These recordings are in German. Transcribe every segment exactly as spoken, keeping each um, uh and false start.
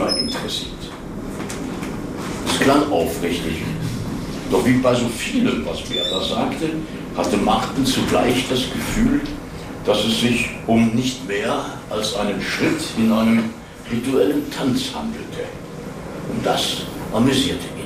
Thema interessiert. Es klang aufrichtig. Doch wie bei so vielem, was Bertha sagte, hatte Marten zugleich das Gefühl, dass es sich um nicht mehr als einen Schritt in einem rituellen Tanz handelte. Und das amüsierte ihn.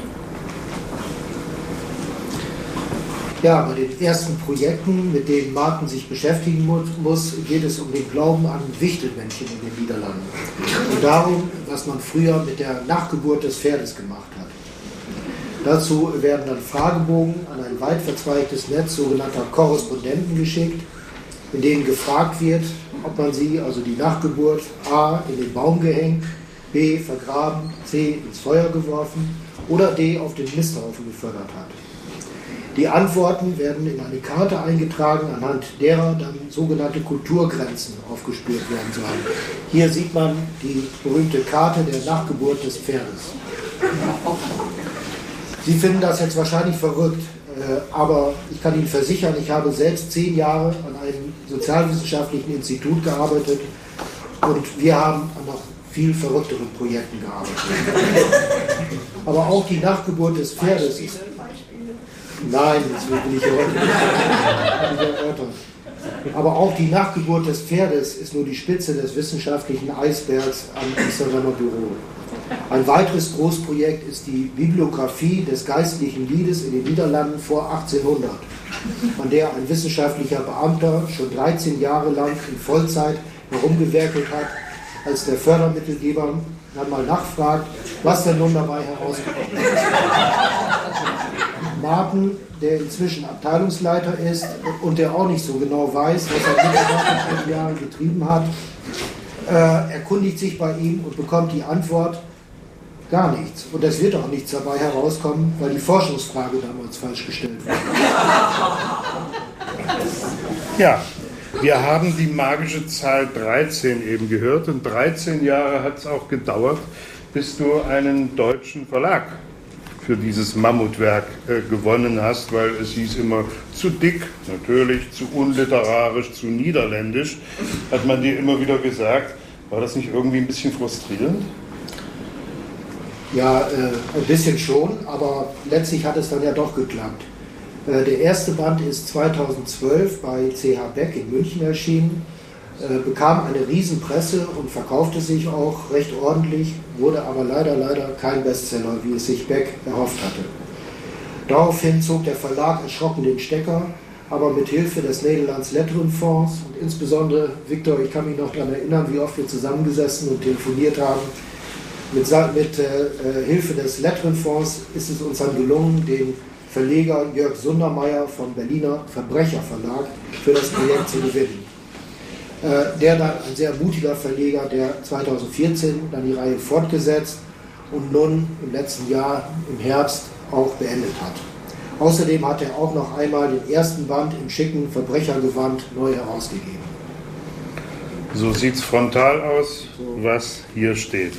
Ja, bei den ersten Projekten, mit denen Marten sich beschäftigen muss, geht es um den Glauben an Wichtelmännchen in den Niederlanden und darum, was man früher mit der Nachgeburt des Pferdes gemacht hat. Dazu werden dann Fragebogen an ein weit verzweigtes Netz sogenannter Korrespondenten geschickt, in denen gefragt wird, ob man sie, also die Nachgeburt, a. in den Baum gehängt, b. vergraben, c. ins Feuer geworfen oder d. auf den Misthaufen gefördert hat. Die Antworten werden in eine Karte eingetragen, anhand derer dann sogenannte Kulturgrenzen aufgespürt werden sollen. Hier sieht man die berühmte Karte der Nachgeburt des Pferdes. Sie finden das jetzt wahrscheinlich verrückt, aber ich kann Ihnen versichern, ich habe selbst zehn Jahre an einem sozialwissenschaftlichen Institut gearbeitet und wir haben an noch viel verrückteren Projekten gearbeitet. Aber auch die Nachgeburt des Pferdes ist... Nein, das will ich heute nicht erörtern. Aber auch die Nachgeburt des Pferdes ist nur die Spitze des wissenschaftlichen Eisbergs am Amsterdamer Büro. Ein weiteres Großprojekt ist die Bibliographie des geistlichen Liedes in den Niederlanden vor achtzehnhundert, an der ein wissenschaftlicher Beamter schon dreizehn Jahre lang in Vollzeit herumgewerkelt hat, als der Fördermittelgeber dann mal nachfragt, was denn nun dabei herausgekommen ist. Marten, der inzwischen Abteilungsleiter ist und der auch nicht so genau weiß, was er in den letzten Jahren getrieben hat, äh, erkundigt sich bei ihm und bekommt die Antwort, gar nichts. Und es wird auch nichts dabei herauskommen, weil die Forschungsfrage damals falsch gestellt wurde. Ja, wir haben die magische Zahl dreizehn eben gehört und dreizehn Jahre hat es auch gedauert, bis du einen deutschen Verlag für dieses Mammutwerk äh, gewonnen hast, weil es hieß immer zu dick, natürlich, zu unliterarisch, zu niederländisch, hat man dir immer wieder gesagt. War das nicht irgendwie ein bisschen frustrierend? Ja, äh, ein bisschen schon, aber letztlich hat es dann ja doch geklappt. Äh, der erste Band ist zweitausendzwölf bei C H Beck in München erschienen, äh, bekam eine Riesenpresse und verkaufte sich auch recht ordentlich, wurde aber leider, leider kein Bestseller, wie es sich Beck erhofft hatte. Daraufhin zog der Verlag erschrocken den Stecker, aber mit Hilfe des Nederlands Letterenfonds und insbesondere, Victor, ich kann mich noch daran erinnern, wie oft wir zusammengesessen und telefoniert haben, mit, mit äh, Hilfe des Letterenfonds ist es uns dann gelungen, den Verleger Jörg Sundermeier vom Berliner Verbrecherverlag für das Projekt zu gewinnen. Äh, der dann ein sehr mutiger Verleger, der zweitausendvierzehn dann die Reihe fortgesetzt und nun im letzten Jahr im Herbst auch beendet hat. Außerdem hat er auch noch einmal den ersten Band im schicken Verbrechergewand neu herausgegeben. So sieht es frontal aus, was hier steht.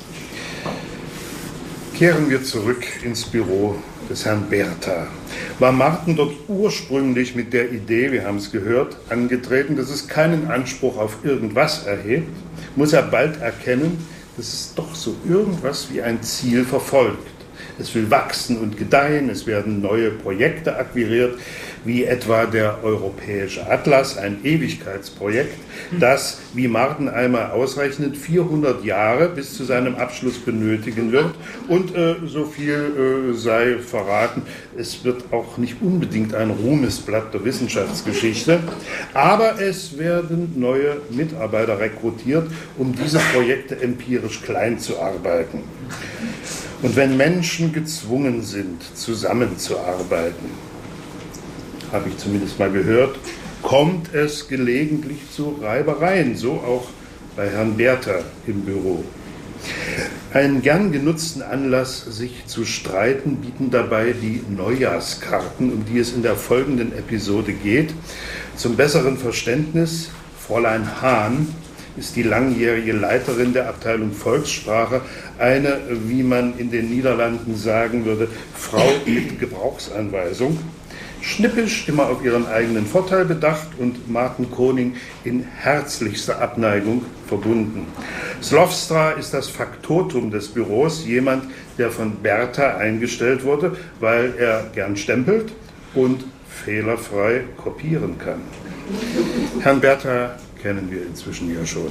Kehren wir zurück ins Büro des Herrn Bertha. War Marten dort ursprünglich mit der Idee, wir haben es gehört, angetreten, dass es keinen Anspruch auf irgendwas erhebt, muss er bald erkennen, dass es doch so irgendwas wie ein Ziel verfolgt. Es will wachsen und gedeihen, es werden neue Projekte akquiriert, wie etwa der Europäische Atlas, ein Ewigkeitsprojekt, das, wie Marten einmal ausrechnet, vierhundert Jahre bis zu seinem Abschluss benötigen wird. Und äh, so viel äh, sei verraten, es wird auch nicht unbedingt ein Ruhmesblatt der Wissenschaftsgeschichte, aber es werden neue Mitarbeiter rekrutiert, um diese Projekte empirisch klein zu arbeiten. Und wenn Menschen gezwungen sind, zusammenzuarbeiten, habe ich zumindest mal gehört, kommt es gelegentlich zu Reibereien, so auch bei Herrn Bertha im Büro. Einen gern genutzten Anlass, sich zu streiten, bieten dabei die Neujahrskarten, um die es in der folgenden Episode geht. Zum besseren Verständnis, Fräulein Hahn ist die langjährige Leiterin der Abteilung Volkssprache, eine, wie man in den Niederlanden sagen würde, Frau mit Gebrauchsanweisung. Schnippisch, immer auf ihren eigenen Vorteil bedacht und Marten Koning in herzlichster Abneigung verbunden. Slofstra ist das Faktotum des Büros, jemand, der von Bertha eingestellt wurde, weil er gern stempelt und fehlerfrei kopieren kann. Herrn Bertha kennen wir inzwischen ja schon.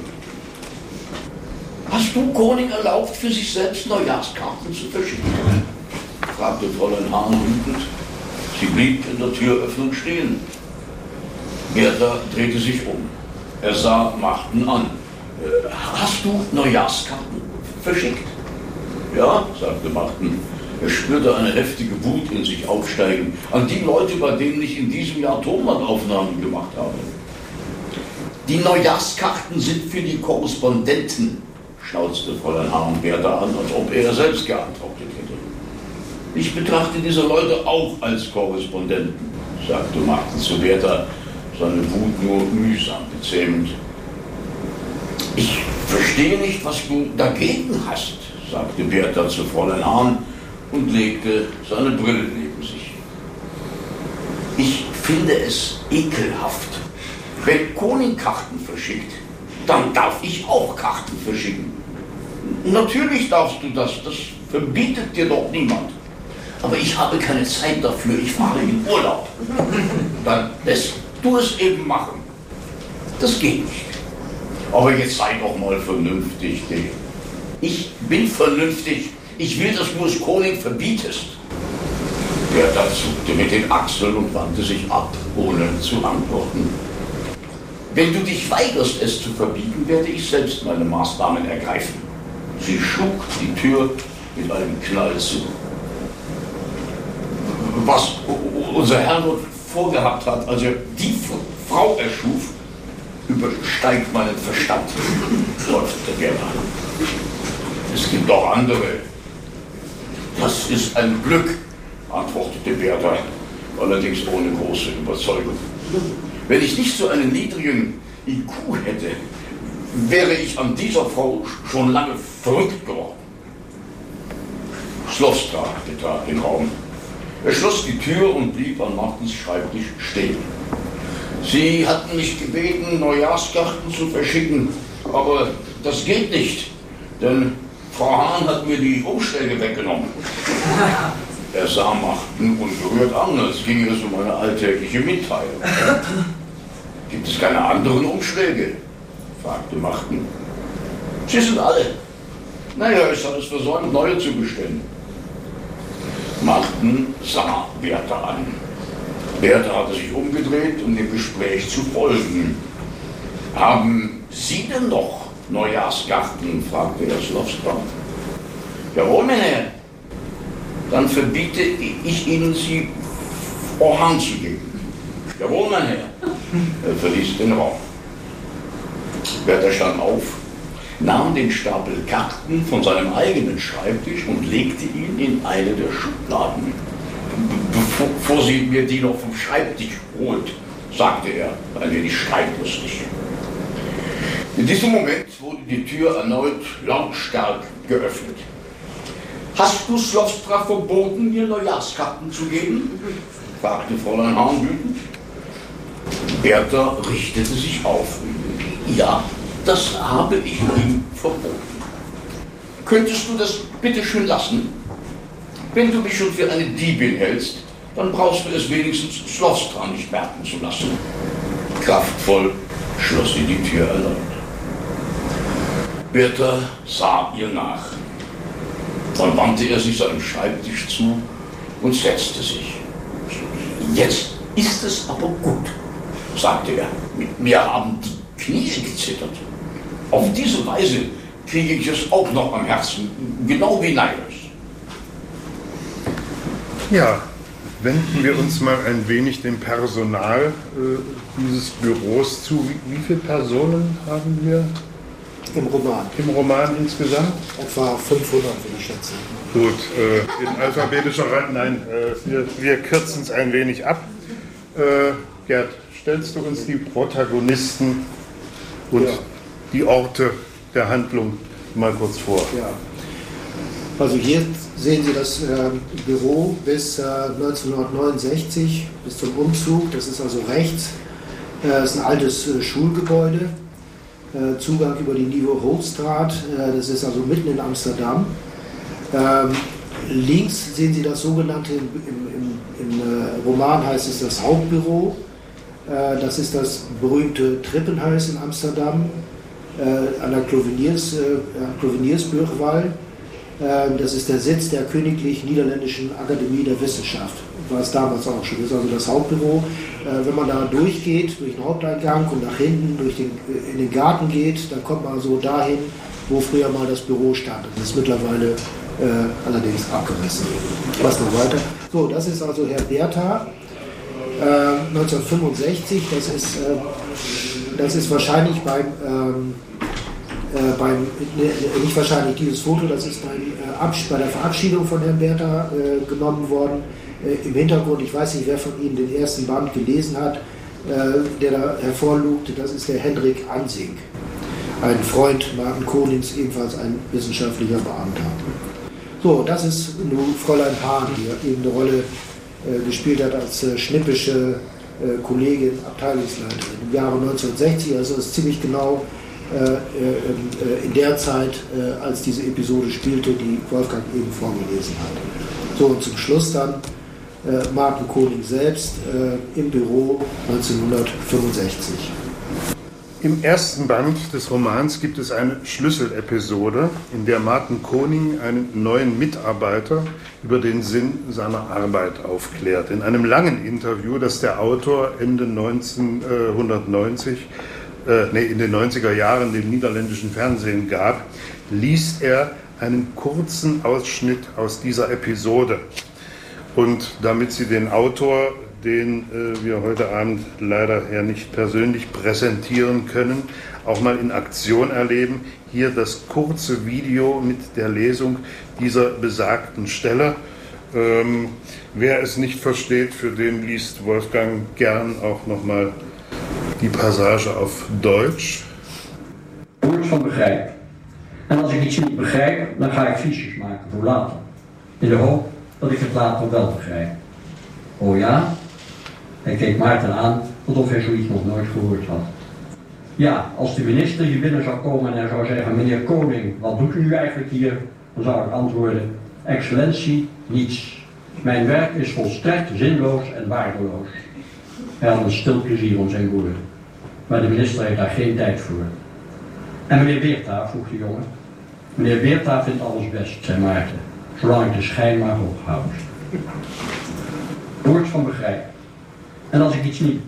Hast du Koning erlaubt, für sich selbst Neujahrskarten zu verschicken? Fragte Fräulein Hahn wütend. Sie blieb in der Türöffnung stehen. Bertha drehte sich um. Er sah Marten an. Hast du Neujahrskarten verschickt? Ja, sagte Marten. Er spürte eine heftige Wut in sich aufsteigen. An die Leute, bei denen ich in diesem Jahr Tonbandaufnahmen gemacht habe. Die Neujahrskarten sind für die Korrespondenten, schnauzte Fräulein Hahn Bertha an, als ob er selbst geantwortet hätte. Ich betrachte diese Leute auch als Korrespondenten, sagte Marten zu Bertha, seine Wut nur mühsam bezähmend. Ich verstehe nicht, was du dagegen hast, sagte Bertha zu Fräulein Hahn und legte seine Brille neben sich. Ich finde es ekelhaft. Wenn Koning Karten verschickt, dann darf ich auch Karten verschicken. Natürlich darfst du das, das verbietet dir doch niemand. Aber ich habe keine Zeit dafür, ich fahre in Urlaub. Dann lässt du es eben machen. Das geht nicht. Aber jetzt sei doch mal vernünftig, Dick. Ich bin vernünftig. Ich will, dass du es Koning verbietest. Bertha zuckte mit den Achseln und wandte sich ab, ohne zu antworten. Wenn du dich weigerst, es zu verbieten, werde ich selbst meine Maßnahmen ergreifen. Sie schlug die Tür mit einem Knall zu. Was unser Herr nur vorgehabt hat, als er die Frau erschuf, übersteigt meinen Verstand, seufzte Bertha. Es gibt auch andere. Das ist ein Glück, antwortete Bertha, allerdings ohne große Überzeugung. Wenn ich nicht so einen niedrigen I Q hätte, wäre ich an dieser Frau schon lange verrückt geworden. Slofstra betrat den Raum. Er schloss die Tür und blieb an Martens Schreibtisch stehen. Sie hatten mich gebeten, Neujahrskarten zu verschicken, aber das geht nicht, denn Frau Hahn hat mir die Umschläge weggenommen. Er sah Marten ungerührt an, als ginge es um eine alltägliche Mitteilung. Gibt es keine anderen Umschläge? Fragte Marten. Sie sind alle. Naja, ich habe es versäumt, neue zu bestellen. Marten sah Bertha an. Bertha hatte sich umgedreht, um dem Gespräch zu folgen. Haben Sie denn noch Neujahrskarten? Fragte er Slofstra. Jawohl, mein Herr. Dann verbiete ich Ihnen, sie Frau Hahn zu geben. Jawohl, mein Herr. Er verließ den Raum. Bertha stand auf, nahm den Stapel Karten von seinem eigenen Schreibtisch und legte ihn in eine der Schubladen. Bevor, bevor sie mir die noch vom Schreibtisch holt, sagte er, ein wenig streitlustig. In diesem Moment wurde die Tür erneut lautstark geöffnet. Hast du Slofstra verboten, mir Neujahrskarten zu geben? Fragte Fräulein Hahn wütend. Bertha richtete sich auf. Ja, das habe ich ihm verboten. Könntest du das bitte schön lassen? Wenn du mich schon für eine Diebin hältst, dann brauchst du es wenigstens Slofstra nicht merken zu lassen. Kraftvoll schloss sie die Tür erneut. Bertha sah ihr nach. Dann wandte er sich seinem Schreibtisch zu und setzte sich. Jetzt ist es aber gut, sagte er. Mir haben die Knie gezittert. Auf diese Weise kriege ich es auch noch am Herzen, genau wie Neidos. Ja, wenden wir uns mal ein wenig dem Personal äh, dieses Büros zu. Wie, wie viele Personen haben wir? Im Roman. Im Roman insgesamt? Etwa fünfhundert, würde ich schätzen. Gut, äh, in alphabetischer Reihe, nein, äh, wir, wir kürzen es ein wenig ab. Äh, Gerd, stellst du uns die Protagonisten und ja. die Orte der Handlung mal kurz vor? Ja. Also hier sehen Sie das äh, Büro bis äh, neunzehnhundertneunundsechzig, bis zum Umzug. Das ist also rechts. Äh, das ist ein altes äh, Schulgebäude. äh, Zugang über die Nieuwe Hoofdstraat, äh, das ist also mitten in Amsterdam. Ähm, links sehen Sie das sogenannte, im, im, im äh, Roman heißt es das Hauptbüro, äh, das ist das berühmte Trippenhuis in Amsterdam, äh, an der Cloveniers, äh, Cloveniersburgwal. Äh, das ist der Sitz der Königlich Niederländischen Akademie der Wissenschaft, war es damals auch schon, das ist also das Hauptbüro. Äh, wenn man da durchgeht, durch den Haupteingang und nach hinten durch den, in den Garten geht, dann kommt man so dahin, wo früher mal das Büro stand. Das ist mittlerweile äh, allerdings abgerissen. Was noch weiter? So, das ist also Herr Bertha, äh, neunzehnhundertfünfundsechzig, das ist, äh, das ist wahrscheinlich beim, ähm, äh, beim ne, nicht wahrscheinlich dieses Foto, das ist beim, äh, bei der Verabschiedung von Herrn Bertha äh, genommen worden. Äh, Im Hintergrund, ich weiß nicht, wer von Ihnen den ersten Band gelesen hat, äh, der da hervorlugte, das ist der Hendrik Ansink, ein Freund Martin Konings, ebenfalls ein wissenschaftlicher Beamter. So, das ist nun Fräulein Hahn, die eben eine Rolle äh, gespielt hat als äh, schnippische äh, Kollegin, Abteilungsleiterin im Jahre neunzehnhundertsechzig, also ist ziemlich genau äh, äh, in der Zeit, äh, als diese Episode spielte, die Wolfgang eben vorgelesen hat. So, und zum Schluss dann äh, Martin Koning selbst äh, im Büro neunzehnhundertfünfundsechzig. Im ersten Band des Romans gibt es eine Schlüsselepisode, in der Martin Koning einen neuen Mitarbeiter über den Sinn seiner Arbeit aufklärt. In einem langen Interview, das der Autor Ende neunzehnhundertneunzig, äh, nee, in den neunziger Jahren dem niederländischen Fernsehen gab, liest er einen kurzen Ausschnitt aus dieser Episode. Und damit Sie den Autor, den äh, wir heute Abend leider ja nicht persönlich präsentieren können, auch mal in Aktion erleben. Hier das kurze Video mit der Lesung dieser besagten Stelle. Ähm, wer es niet versteht, für den liest Wolfgang gern auch nochmal die Passage auf Deutsch. Woord van begrijp. En als ik iets niet begrijp, dan ga ik fiches maken voor later. In de hoop dat ik het later wel begrijp. Oh ja? Hij keek Maarten aan, alsof hij zoiets nog nooit gehoord had. Ja, als de minister hier binnen zou komen en hij zou zeggen: meneer Koning, wat doet u nu eigenlijk hier? Dan zou ik antwoorden: excellentie, niets. Mijn werk is volstrekt zinloos en waardeloos. Hij had een stil plezier om zijn woorden. Maar de minister heeft daar geen tijd voor. En meneer Bertha, vroeg de jongen. Meneer Bertha vindt alles best, zei Maarten, zolang ik de schijn maar hoog houd. Woord van begrijp. En als ik iets niet.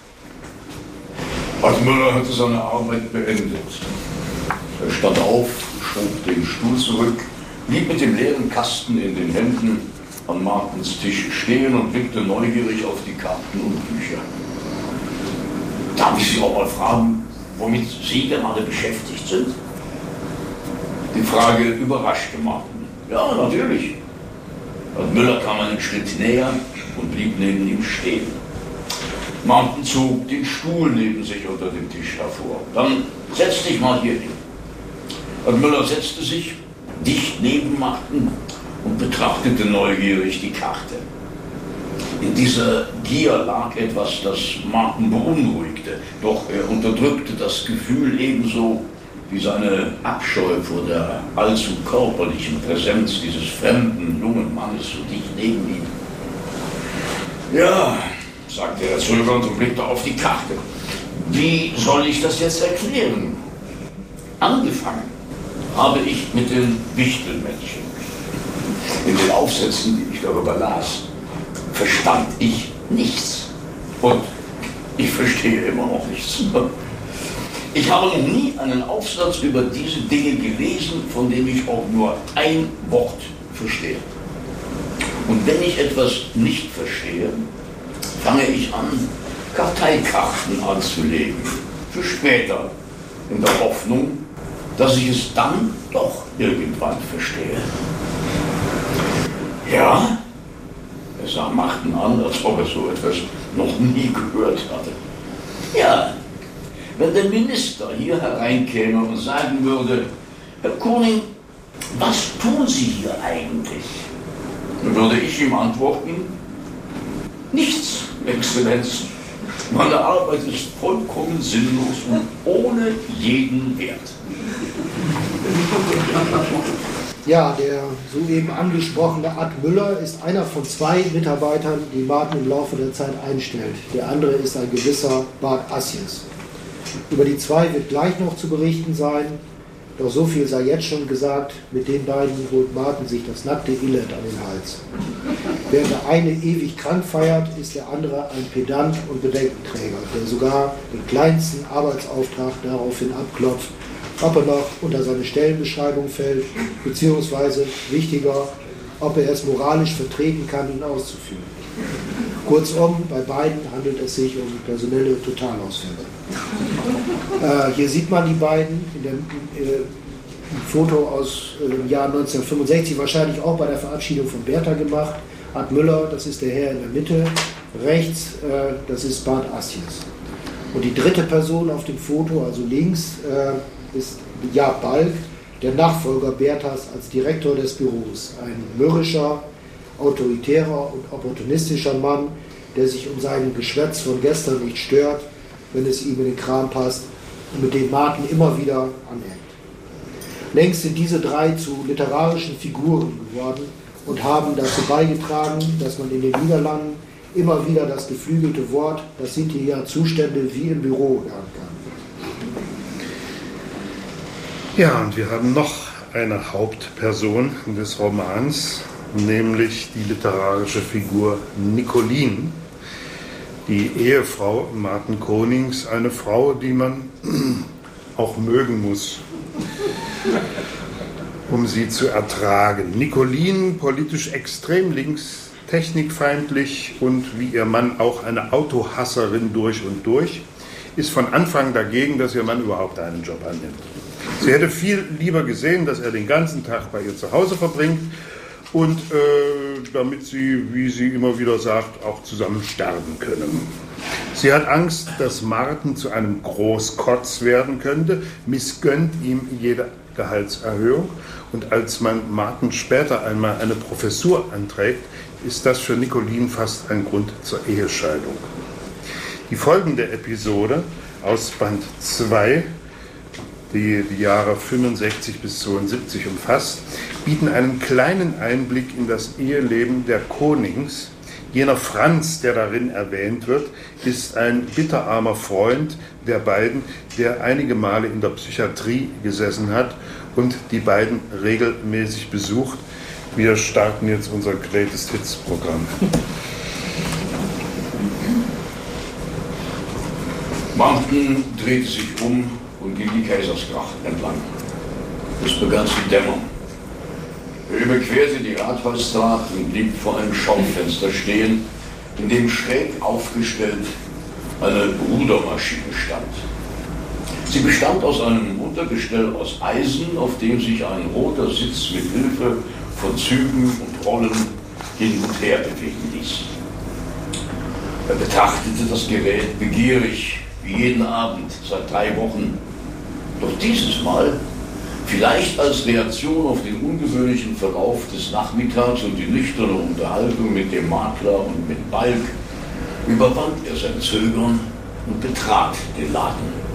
Als Müller hatte seine Arbeit beendet. Er stand auf, schob den Stuhl zurück, blieb mit dem leeren Kasten in den Händen an Martens Tisch stehen und blickte neugierig auf die Karten und Bücher. Darf ich Sie auch mal fragen, womit Sie gerade beschäftigt sind? Die Frage überraschte Marten. Ja, natürlich. Und Müller kam einen Schritt näher und blieb neben ihm stehen. Marten zog den Stuhl neben sich unter dem Tisch hervor. Dann setz dich mal hier hin. Und Müller setzte sich dicht neben Marten und betrachtete neugierig die Karte. In dieser Gier lag etwas, das Marten beunruhigte, doch er unterdrückte das Gefühl ebenso wie seine Abscheu vor der allzu körperlichen Präsenz dieses fremden, jungen Mannes so dicht neben ihm. Ja, sagte er zögernd und blickte auf die Karte. Wie soll ich das jetzt erklären? Angefangen habe ich mit den Wichtelmännchen. In den Aufsätzen, die ich darüber las, verstand ich nichts. Und ich verstehe immer noch nichts. Ich habe noch nie einen Aufsatz über diese Dinge gelesen, von dem ich auch nur ein Wort verstehe. Und wenn ich etwas nicht verstehe, fange ich an, Karteikarten anzulegen. Für später, in der Hoffnung, dass ich es dann doch irgendwann verstehe. Ja? Er sah Marten an, als ob er so etwas noch nie gehört hatte. Ja, wenn der Minister hier hereinkäme und sagen würde: Herr Koning, was tun Sie hier eigentlich? Dann würde ich ihm antworten: nichts, Exzellenz. Meine Arbeit ist vollkommen sinnlos und ohne jeden Wert. Ja, der soeben angesprochene Ad Müller ist einer von zwei Mitarbeitern, die Marten im Laufe der Zeit einstellt. Der andere ist ein gewisser Bart Assies. Über die zwei wird gleich noch zu berichten sein, doch so viel sei jetzt schon gesagt, mit den beiden holt Marten sich das nackte Elend an den Hals. Während der eine ewig krank feiert, ist der andere ein Pedant und Bedenkenträger, der sogar den kleinsten Arbeitsauftrag daraufhin abklopft, ob er noch unter seine Stellenbeschreibung fällt, beziehungsweise wichtiger, ob er es moralisch vertreten kann, ihn auszuführen. Kurzum, bei beiden handelt es sich um personelle Totalausfälle. Äh, hier sieht man die beiden in dem äh, Foto aus äh, dem Jahr neunzehnhundertfünfundsechzig, wahrscheinlich auch bei der Verabschiedung von Bertha gemacht. Ad Müller, das ist der Herr in der Mitte, rechts, äh, das ist Bart Assies. Und die dritte Person auf dem Foto, also links, äh, ist Jaap Balk, der Nachfolger Berthas als Direktor des Büros. Ein mürrischer, autoritärer und opportunistischer Mann, der sich um sein Geschwätz von gestern nicht stört, wenn es ihm in den Kram passt und mit dem Marten immer wieder anhängt. Längst sind diese drei zu literarischen Figuren geworden und haben dazu beigetragen, dass man in den Niederlanden immer wieder das geflügelte Wort, das sind hier ja Zustände wie im Büro, hören kann. Ja, und wir haben noch eine Hauptperson des Romans, nämlich die literarische Figur Nicolien, die Ehefrau Marten Konings, eine Frau, die man auch mögen muss, um sie zu ertragen. Nicolien, politisch extrem links, technikfeindlich und wie ihr Mann auch eine Autohasserin durch und durch, ist von Anfang dagegen, dass ihr Mann überhaupt einen Job annimmt. Sie hätte viel lieber gesehen, dass er den ganzen Tag bei ihr zu Hause verbringt und äh, damit sie, wie sie immer wieder sagt, auch zusammen sterben können. Sie hat Angst, dass Marten zu einem Großkotz werden könnte, missgönnt ihm jede Gehaltserhöhung und als man Marten später einmal eine Professur anträgt, ist das für Nicolien fast ein Grund zur Ehescheidung. Die folgende Episode aus Band zwei, die die Jahre fünfundsechzig bis zweiundsiebzig umfasst, bieten einen kleinen Einblick in das Eheleben der Konings. Jener Franz, der darin erwähnt wird, ist ein bitterarmer Freund der beiden, der einige Male in der Psychiatrie gesessen hat und die beiden regelmäßig besucht. Wir starten jetzt unser Greatest Hits Programm. Marten drehte sich um und ging die Kaisersgracht entlang. Es begann zu dämmern. Er überquerte die Rathausstraße und blieb vor einem Schaufenster stehen, in dem schräg aufgestellt eine Rudermaschine stand. Sie bestand aus einem Untergestell aus Eisen, auf dem sich ein roter Sitz mit Hilfe von Zügen und Rollen hin und her bewegen ließ. Er betrachtete das Gerät begierig, wie jeden Abend seit drei Wochen. Doch dieses Mal, vielleicht als Reaktion auf den ungewöhnlichen Verlauf des Nachmittags und die nüchterne Unterhaltung mit dem Makler und mit Balk, überwand er sein Zögern und betrat den Laden.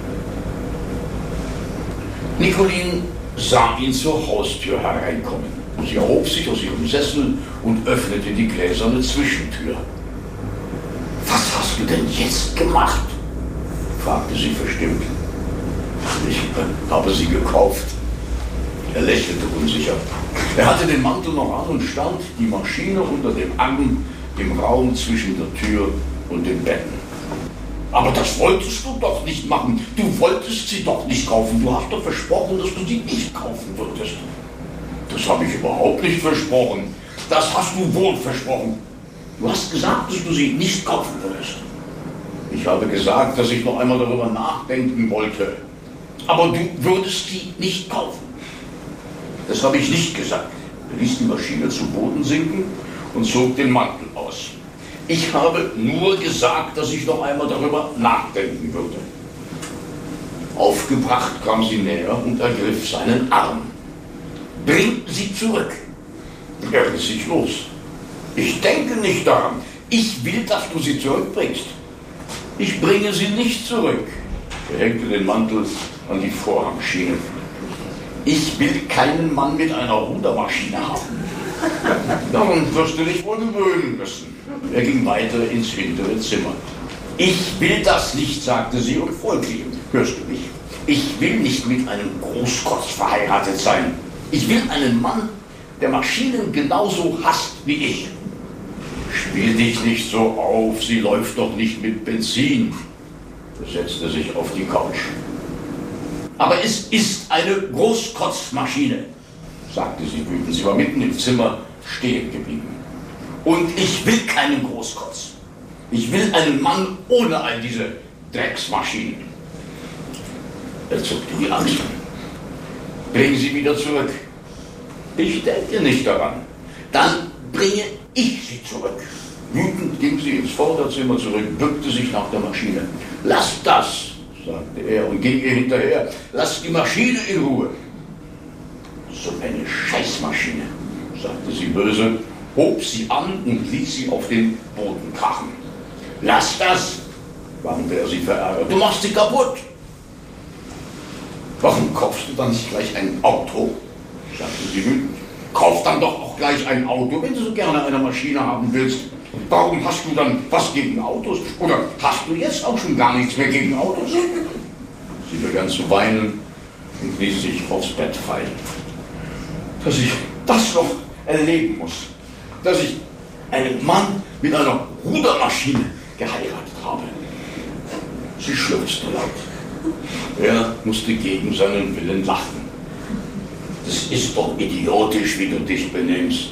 Nicolien sah ihn zur Haustür hereinkommen. Sie erhob sich aus ihrem Sessel und öffnete die gläserne Zwischentür. »Was hast du denn jetzt gemacht?« fragte sie verstimmt. »Ich habe sie gekauft.« Er lächelte unsicher. Er hatte den Mantel noch an und stand, die Maschine unter dem Arm, im Raum zwischen der Tür und den Betten. »Aber das wolltest du doch nicht machen. Du wolltest sie doch nicht kaufen. Du hast doch versprochen, dass du sie nicht kaufen würdest.« »Das habe ich überhaupt nicht versprochen.« »Das hast du wohl versprochen. Du hast gesagt, dass du sie nicht kaufen würdest.« »Ich habe gesagt, dass ich noch einmal darüber nachdenken wollte. Aber du würdest sie nicht kaufen.« »Das habe ich nicht gesagt.« Er ließ die Maschine zu Boden sinken und zog den Mantel aus. »Ich habe nur gesagt, dass ich noch einmal darüber nachdenken würde.« Aufgebracht kam sie näher und ergriff seinen Arm. »Bring sie zurück!« Er riss sich los. »Ich denke nicht daran. Ich will, dass du sie zurückbringst.« Ich bringe sie nicht zurück. Er hängte den Mantel an die Vorhangschiene. Ich will keinen Mann mit einer Rudermaschine haben. Daran wirst du dich wohl gewöhnen müssen. Er ging weiter ins hintere Zimmer. Ich will das nicht, sagte sie und folgte ihm. Hörst du mich? Ich will nicht mit einem Großkotz verheiratet sein. Ich will einen Mann, der Maschinen genauso hasst wie ich. Spiel dich nicht so auf, sie läuft doch nicht mit Benzin. Er setzte sich auf die Couch. Aber es ist eine Großkotzmaschine, sagte sie wütend. Sie war mitten im Zimmer stehen geblieben. Und ich will keinen Großkotz. Ich will einen Mann ohne all diese Drecksmaschinen. Er zuckte die Achseln. Bring sie wieder zurück. Ich denke nicht daran. Dann bringe ich sie zurück. Wütend ging sie ins Vorderzimmer zurück, bückte sich nach der Maschine. Lass das, sagte er und ging ihr hinterher. Lass die Maschine in Ruhe. So eine Scheißmaschine, sagte sie böse, hob sie an und ließ sie auf den Boden krachen. Lass das, warnte er sie verärgert. Du machst sie kaputt. Warum kaufst du dann nicht gleich ein Auto? Sagte sie wütend. Kauf dann doch auch gleich ein Auto, wenn du so gerne eine Maschine haben willst. Warum hast du dann was gegen Autos? Oder hast du jetzt auch schon gar nichts mehr gegen Autos? Sie begann zu weinen und ließ sich aufs Bett fallen. Dass ich das noch erleben muss. Dass ich einen Mann mit einer Rudermaschine geheiratet habe. Sie schluchzte laut. Er musste gegen seinen Willen lachen. Das ist doch idiotisch, wie du dich benimmst.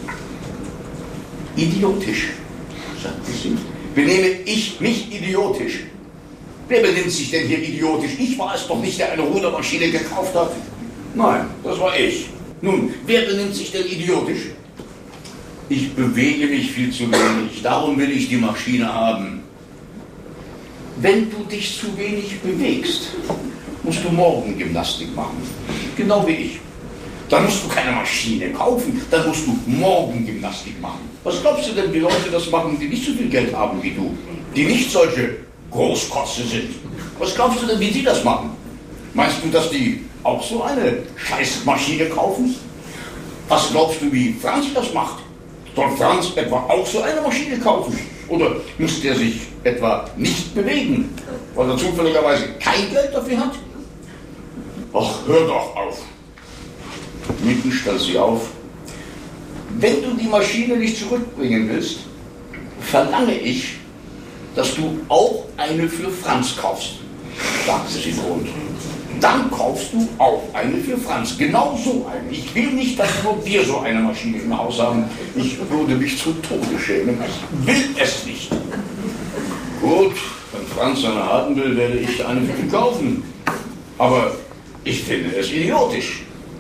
Idiotisch, sagte sie. Benehme ich mich idiotisch? Wer benimmt sich denn hier idiotisch? Ich war es doch nicht, der eine Rudermaschine gekauft hat. Nein, das war ich. Nun, wer benimmt sich denn idiotisch? Ich bewege mich viel zu wenig, darum will ich die Maschine haben. Wenn du dich zu wenig bewegst, musst du Morgengymnastik machen. Genau wie ich. Dann musst du keine Maschine kaufen, dann musst du Morgengymnastik machen. Was glaubst du denn, wie Leute das machen, die nicht so viel Geld haben wie du? Die nicht solche Großkotze sind. Was glaubst du denn, wie die das machen? Meinst du, dass die auch so eine Scheißmaschine kaufen? Was glaubst du, wie Franz das macht? Soll Franz etwa auch so eine Maschine kaufen? Oder muss der sich etwa nicht bewegen, weil er zufälligerweise kein Geld dafür hat? Ach, hör doch auf. Mitten stand sie auf. Wenn du die Maschine nicht zurückbringen willst, verlange ich, dass du auch eine für Franz kaufst, sagte sie drohend. Dann kaufst du auch eine für Franz, genau so eine. Ich will nicht, dass nur wir so eine Maschine im Haus haben. Ich würde mich zu Tode schämen. Ich will es nicht. Gut, wenn Franz eine haben will, werde ich eine für ihn kaufen. Aber ich finde es idiotisch.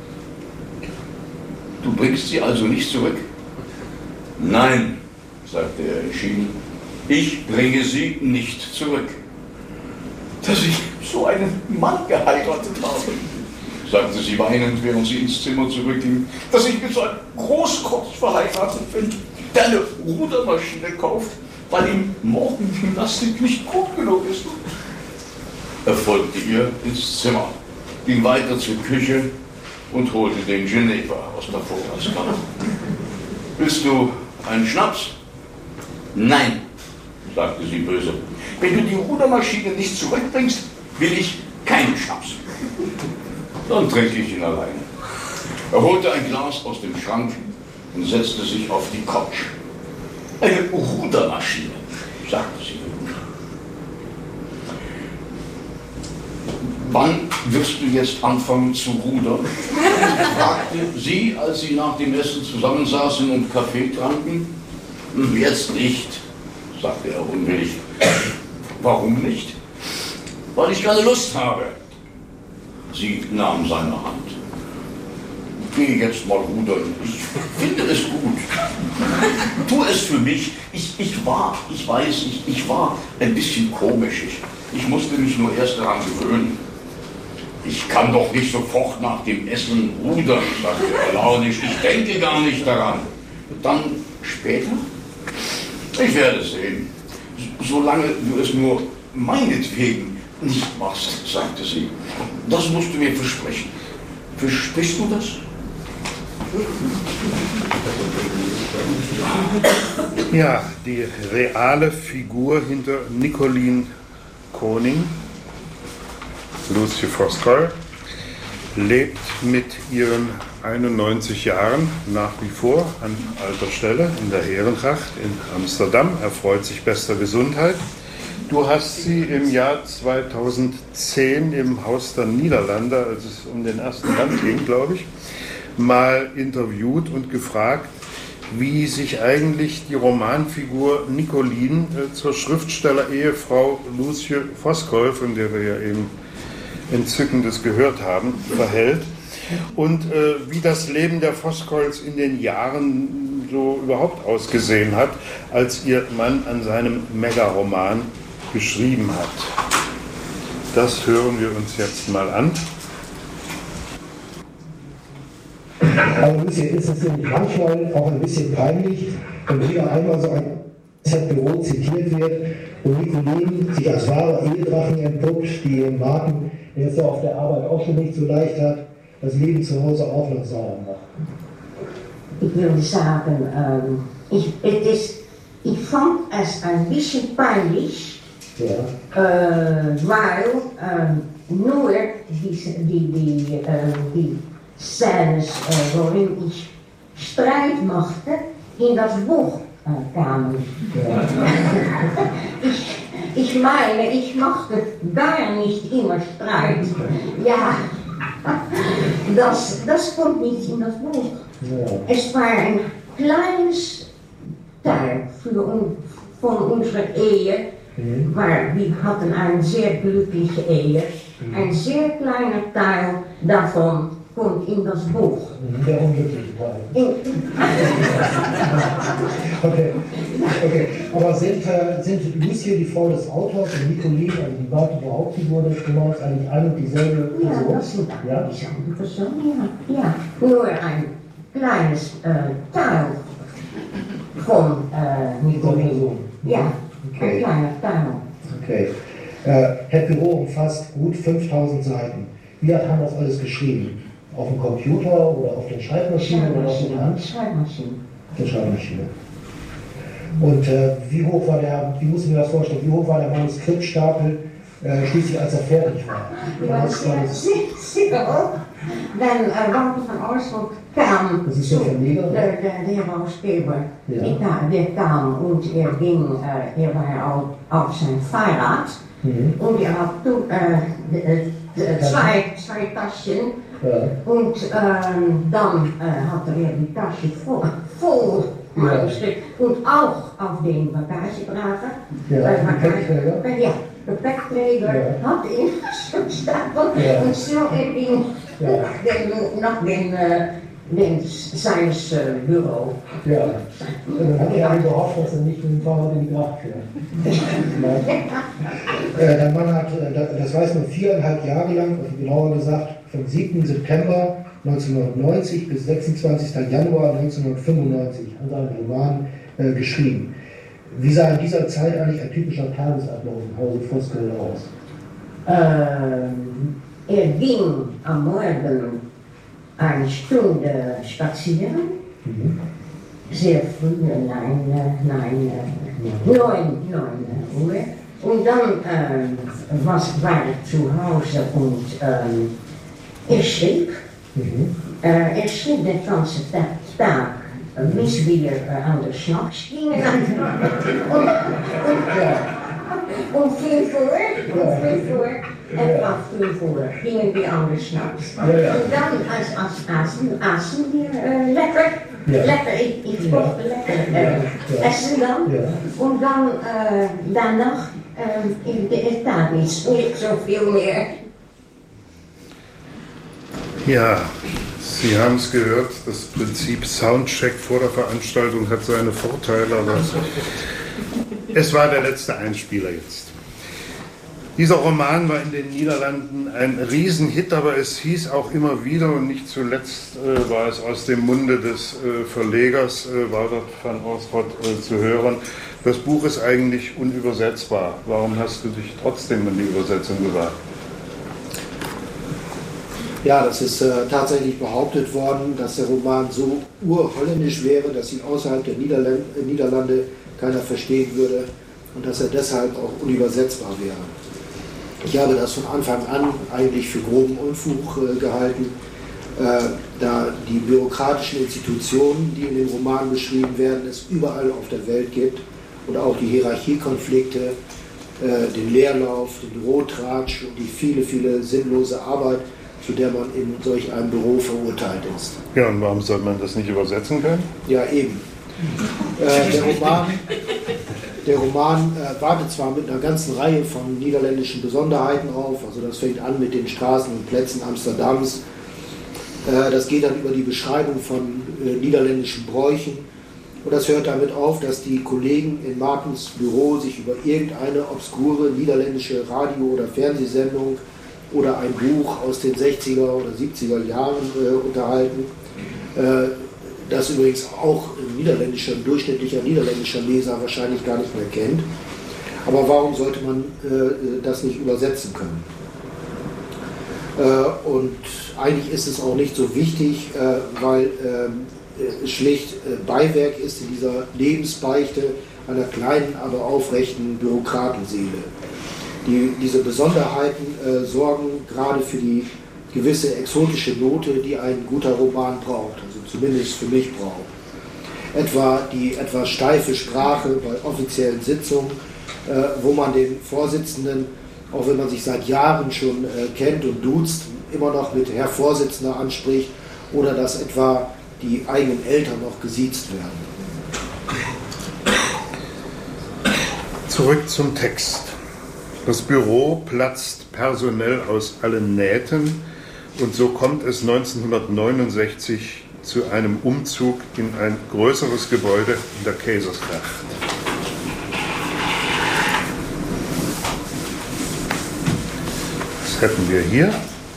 Du bringst sie also nicht zurück? Nein, sagte er entschieden. Ich bringe sie nicht zurück. Dass ich so einen Mann geheiratet habe, sagte sie weinend, während sie ins Zimmer zurückging. Dass ich mit so einem Großkotz verheiratet bin, der eine Rudermaschine kauft, weil ihm Morgengymnastik nicht gut genug ist. Er folgte ihr ins Zimmer, ging weiter zur Küche und holte den Geneva aus der Vorratskammer. Willst du einen Schnaps? Nein, sagte sie böse. Wenn du die Rudermaschine nicht zurückbringst, will ich keinen Schnaps. Dann trinke ich ihn allein. Er holte ein Glas aus dem Schrank und setzte sich auf die Couch. Eine Rudermaschine, sagte sie. Wann wirst du jetzt anfangen zu rudern? Fragte sie, als sie nach dem Essen zusammensaßen und Kaffee tranken. Jetzt nicht, sagte er unwillig. Warum nicht? Weil ich keine Lust habe. Sie nahm seine Hand. Geh jetzt mal rudern. Ich finde es gut. Tu es für mich. Ich, ich war, ich weiß, ich, ich war ein bisschen komisch. Ich, ich musste mich nur erst daran gewöhnen. Ich kann doch nicht sofort nach dem Essen rudern, sagte er launisch. Ich denke gar nicht daran. Dann später? Ich werde sehen. Solange du es nur meinetwegen nicht machst, sagte sie. Das musst du mir versprechen. Versprichst du das? Ja, die reale Figur hinter Nicolene Koning, Lucie Voskuil, lebt mit ihren einundneunzig Jahren nach wie vor an alter Stelle in der Herrengracht in Amsterdam, erfreut sich bester Gesundheit. Du hast sie im Jahr zweitausendzehn im Haus der Niederlande, als es um den ersten Band ging, glaube ich, mal interviewt und gefragt, wie sich eigentlich die Romanfigur Nicolene äh, zur Schriftsteller-Ehefrau Lucie Voskuil, von der wir ja eben Entzückendes gehört haben, verhält und äh, wie das Leben der Voskuils in den Jahren so überhaupt ausgesehen hat, als ihr Mann an seinem Megaroman geschrieben hat. Das hören wir uns jetzt mal an. Also Lucie, ist es nämlich manchmal auch ein bisschen peinlich, wenn wieder einmal so ein Z-Büro zitiert wird und Nicolene sich als wahre Ehedrachen entpuppt, die im Marken, der es ja auf der Arbeit auch schon nicht so leicht hat, das Leben zu Hause auch noch sauer macht. Ich würde sagen, ähm, ich, es ist, ich fand es ein bisschen peinlich, ja. äh, weil ähm, nur die, die, die, äh, die Szenen, äh, worin ich Streit machte, in das Buch äh, kamen. Ja. ich, ich meine, ich machte gar nicht immer Streit. Ja, das, das kommt nicht in das Buch. Ja. Es war ein kleines Teil für un, von unserer Ehe, mhm. weil wir hatten eine sehr glückliche Ehe. Mhm. Ein sehr kleiner Teil davon kommt in das Buch. Der unglückliche Teil. okay. okay, aber sind, sind Lucie, die Frau des Autors, und Nicolene, also die weibliche Hauptfigur des Romans, eigentlich ein und dieselbe Person? Ja, das sind ja? dieselbe Person, ja. ja. Nur ein kleines äh, Teil von äh, Nicolene. Ja, okay. Ein kleiner Teil. Okay. Äh, Het Bureau umfasst gut fünftausend Seiten. Wie hat Han das alles geschrieben? Auf dem Computer oder auf der Schreibmaschine, Schreibmaschine oder auf der Hand? Schreibmaschine. Auf der Schreibmaschine. Und äh, wie hoch war der, wie muss ich mir das vorstellen, wie hoch war der Manuskriptstapel äh, schließlich, als er fertig war? Ja, sehr, sehr, sehr hoch. Dann äh, Walter van Oorschot kam, das ist der Verleger, der, der, der Herausgeber, ja. der kam und er ging, äh, er war auf, auf sein Fahrrad mhm. und er hat toen, äh, zwei, zwei Taschen. Ja. Und ähm, dann äh, hatte er die Tasche voll, voll Manuskript ja. und auch auf den Bagagedrager. Ja, äh, Gepäckträger. Ja, Gepäckträger ja. hat ihn schon stapel ja. und so er ging ja. den, nach den, äh, den seines äh, Büro. Ja, und dann hat er gehofft, dass er nicht mit dem Fahrrad in die Gracht fährt. äh, der Mann hat, das weiß man, viereinhalb Jahre lang, also genauer gesagt, vom siebten September neunzehnhundertneunzig bis sechsundzwanzigsten Januar neunzehnhundertfünfundneunzig an seinem Roman äh, geschrieben. Wie sah in dieser Zeit eigentlich ein typischer Tagesablauf im Hause Voskuil aus? Ähm, er ging am Morgen eine Stunde spazieren, mhm. sehr früh, nein, nein, neun, neun Uhr. Und dann ähm, was, war er zu Hause und ähm, er schrieb. Mhm. Äh, er schrieb den ganzen Tag, bis wir äh, an der Schnaps gingen. und, und, um fünf Uhr, um fünf Uhr, etwa fünf Uhr, gingen wir an der Schnaps. Ja, ja. Und dann als, als aßen, aßen wir äh, lekker. Ja. Lekker, ich, ich kochte ja. lekker äh, ja. essen dann. Ja. Und dann äh, danach, äh, in der Tat nicht, nicht so viel mehr. Ja, Sie haben es gehört, das Prinzip Soundcheck vor der Veranstaltung hat seine Vorteile, aber es war der letzte Einspieler jetzt. Dieser Roman war in den Niederlanden ein Riesenhit, aber es hieß auch immer wieder, und nicht zuletzt äh, war es aus dem Munde des äh, Verlegers äh, Walter van Oorschot äh, zu hören, das Buch ist eigentlich unübersetzbar. Warum hast du dich trotzdem in die Übersetzung gewagt? Ja, das ist äh, tatsächlich behauptet worden, dass der Roman so urholländisch wäre, dass ihn außerhalb der Niederland äh, Niederlande keiner verstehen würde und dass er deshalb auch unübersetzbar wäre. Ich habe das von Anfang an eigentlich für groben Unfug äh, gehalten, äh, da die bürokratischen Institutionen, die in dem Roman beschrieben werden, es überall auf der Welt gibt und auch die Hierarchiekonflikte, äh, den Leerlauf, den Bürotratsch und die viele, viele sinnlose Arbeit, zu der man in solch einem Büro verurteilt ist. Ja, und warum soll man das nicht übersetzen können? Ja, eben. Äh, der Roman, der Roman äh, wartet zwar mit einer ganzen Reihe von niederländischen Besonderheiten auf, also das fängt an mit den Straßen und Plätzen Amsterdams, äh, das geht dann über die Beschreibung von äh, niederländischen Bräuchen und das hört damit auf, dass die Kollegen in Martens Büro sich über irgendeine obskure niederländische Radio- oder Fernsehsendung oder ein Buch aus den sechziger oder siebziger Jahren äh, unterhalten, äh, das übrigens auch ein niederländischer, ein durchschnittlicher niederländischer Leser wahrscheinlich gar nicht mehr kennt. Aber warum sollte man äh, das nicht übersetzen können? Äh, und eigentlich ist es auch nicht so wichtig, äh, weil äh, es schlicht äh, Beiwerk ist in dieser Lebensbeichte einer kleinen, aber aufrechten Bürokratenseele. Die, diese Besonderheiten äh, sorgen gerade für die gewisse exotische Note, die ein guter Roman braucht, also zumindest für mich braucht. Etwa die etwas steife Sprache bei offiziellen Sitzungen, äh, wo man den Vorsitzenden, auch wenn man sich seit Jahren schon äh, kennt und duzt, immer noch mit Herr Vorsitzender anspricht oder dass etwa die eigenen Eltern noch gesiezt werden. Zurück zum Text. Das Büro platzt personell aus allen Nähten und so kommt es neunzehnhundertneunundsechzig zu einem Umzug in ein größeres Gebäude in der Keizersgracht. Das hätten wir hier.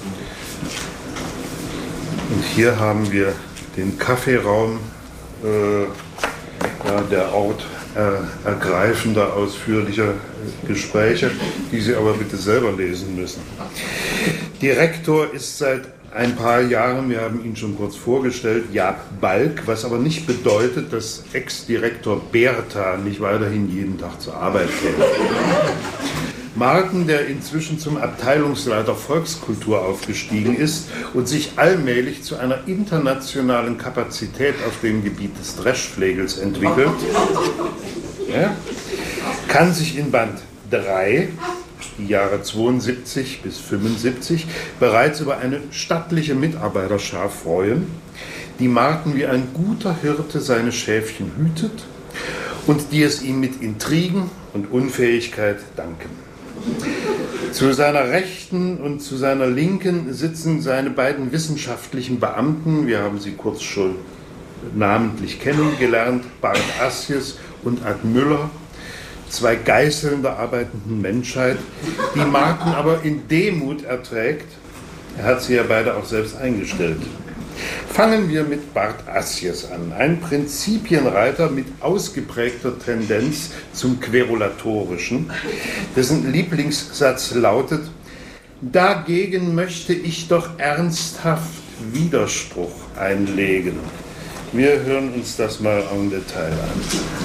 Und hier haben wir den Kaffeeraum, äh, ja, der Ort äh, ergreifender, ausführlicher Gespräche, die Sie aber bitte selber lesen müssen. Direktor ist seit ein paar Jahren, wir haben ihn schon kurz vorgestellt, Jaap Balk, was aber nicht bedeutet, dass Ex-Direktor Bertha nicht weiterhin jeden Tag zur Arbeit käme. Marten, der inzwischen zum Abteilungsleiter Volkskultur aufgestiegen ist und sich allmählich zu einer internationalen Kapazität auf dem Gebiet des Dreschflegels entwickelt, ja, kann sich in Band drei, die Jahre zweiundsiebzig bis fünfundsiebzig, bereits über eine stattliche Mitarbeiterschar freuen, die Marten wie ein guter Hirte seine Schäfchen hütet und die es ihm mit Intrigen und Unfähigkeit danken. Zu seiner Rechten und zu seiner Linken sitzen seine beiden wissenschaftlichen Beamten, wir haben sie kurz schon namentlich kennengelernt, Bart Asjes und Ad Müller, zwei Geißeln der arbeitenden Menschheit, die Marten aber in Demut erträgt. Er hat sie ja beide auch selbst eingestellt. Fangen wir mit Bart Asjes an, ein Prinzipienreiter mit ausgeprägter Tendenz zum Querulatorischen, dessen Lieblingssatz lautet: Dagegen möchte ich doch ernsthaft Widerspruch einlegen. Wir hören uns das mal en Detail an.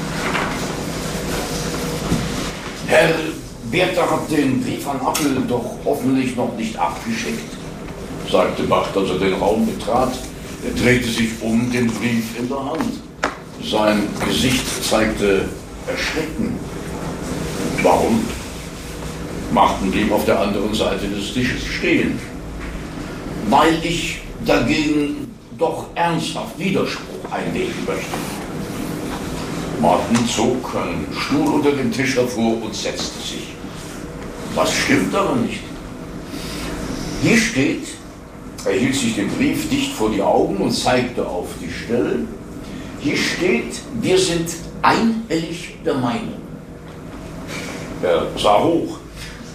Herr Bertha hat den Brief an Appel doch hoffentlich noch nicht abgeschickt, sagte Bart, als er den Raum betrat. Er drehte sich um, den Brief in der Hand. Sein Gesicht zeigte Erschrecken. Warum? Marten blieb auf der anderen Seite des Tisches stehen. Weil ich dagegen doch ernsthaft Widerspruch einlegen möchte. Marten zog einen Stuhl unter dem Tisch hervor und setzte sich. Das stimmt aber nicht. Hier steht, er hielt sich den Brief dicht vor die Augen und zeigte auf die Stelle. Hier steht, wir sind einhellig der Meinung. Er sah hoch.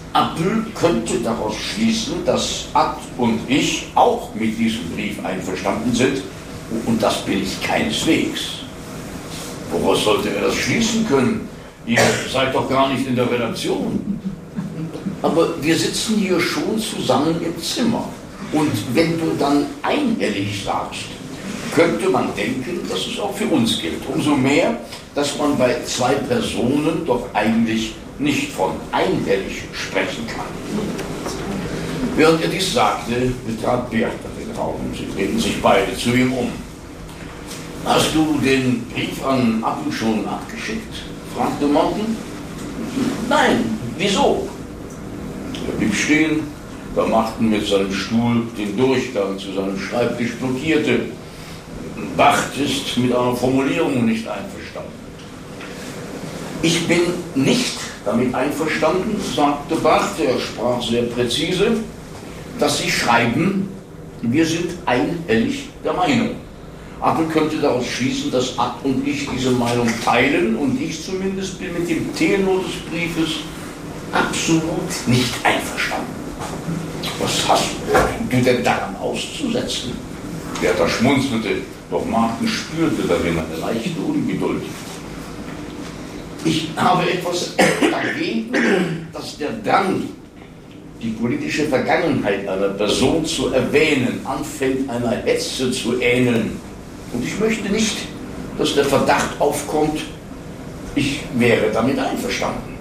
Appel könnte daraus schließen, dass Ad und ich auch mit diesem Brief einverstanden sind, und das bin ich keineswegs. Woraus sollte er das schließen können? Ihr seid doch gar nicht in der Redaktion. Aber wir sitzen hier schon zusammen im Zimmer. Und wenn du dann einhellig sagst, könnte man denken, dass es auch für uns gilt. Umso mehr, dass man bei zwei Personen doch eigentlich nicht von einhellig sprechen kann. Während er dies sagte, betrat Bertha den Raum. Sie drehten sich beide zu ihm um. Hast du den Brief an Appel schon abgeschickt? Fragte Morten. Nein, wieso? Er blieb stehen, da Marten mit seinem Stuhl den Durchgang zu seinem Schreibtisch blockierte. Barth ist mit einer Formulierung nicht einverstanden. Ich bin nicht damit einverstanden, sagte Barth, er sprach sehr präzise, dass Sie schreiben, wir sind einhellig der Meinung. Appel könnte daraus schließen, dass Ad und ich diese Meinung teilen, und ich zumindest bin mit dem Tenor des Briefes absolut nicht einverstanden. Was hast du denn daran auszusetzen? Bertha schmunzelte, doch Martin spürte darin eine leichte Ungeduld. Ich habe etwas dagegen, dass der Drang, die politische Vergangenheit einer Person zu erwähnen, anfängt, einer Hetze zu ähneln. Und ich möchte nicht, dass der Verdacht aufkommt, ich wäre damit einverstanden.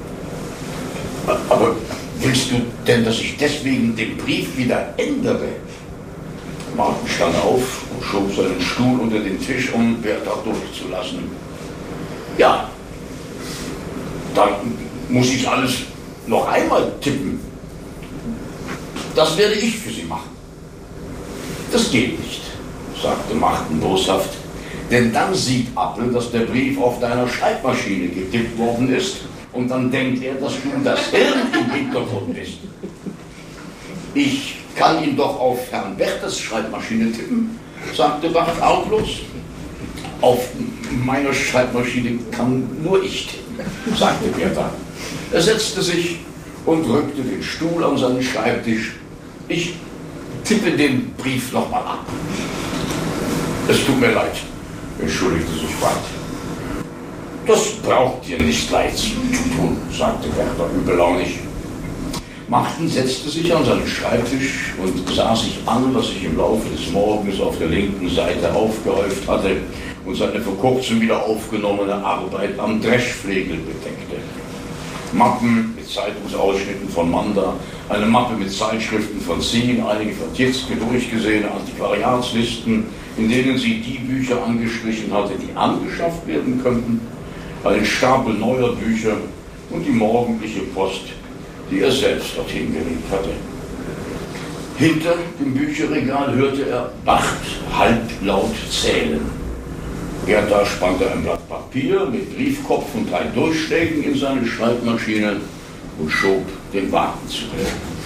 Aber willst du denn, dass ich deswegen den Brief wieder ändere? Martin stand auf und schob seinen Stuhl unter den Tisch, um Bertha durchzulassen. Ja, dann muss ich alles noch einmal tippen. Das werde ich für Sie machen. Das geht nicht, sagte Martin boshaft, denn dann sieht Appel, dass der Brief auf deiner Schreibmaschine getippt worden ist, und dann denkt er, dass du das Hirn im Hintergrund bist. Ich kann ihn doch auf Herrn Berthas Schreibmaschine tippen, sagte Barth arglos. Auf meiner Schreibmaschine kann nur ich tippen, sagte Bertha. Er setzte sich und rückte den Stuhl an seinen Schreibtisch. Ich tippe den Brief nochmal ab. Es tut mir leid, entschuldigte sich Barth. Das braucht dir nicht leid zu tun, sagte Bertha übellaunig. Martin setzte sich an seinen Schreibtisch und sah sich an, was sich im Laufe des Morgens auf der linken Seite aufgehäuft hatte und seine vor kurzem wieder aufgenommene Arbeit am Dreschflegel bedeckte. Mappen mit Zeitungsausschnitten von Manda, eine Mappe mit Zeitschriften von Zehn, einige von Tietzke durchgesehene Antiquariatslisten, in denen sie die Bücher angestrichen hatte, die angeschafft werden könnten, einen Stapel neuer Bücher und die morgendliche Post, die er selbst dorthin gelegt hatte. Hinter dem Bücherregal hörte er Barth halblaut zählen. Bertha spannte ein Blatt Papier mit Briefkopf und drei Durchschlägen in seine Schreibmaschine und schob den Wagen zurück.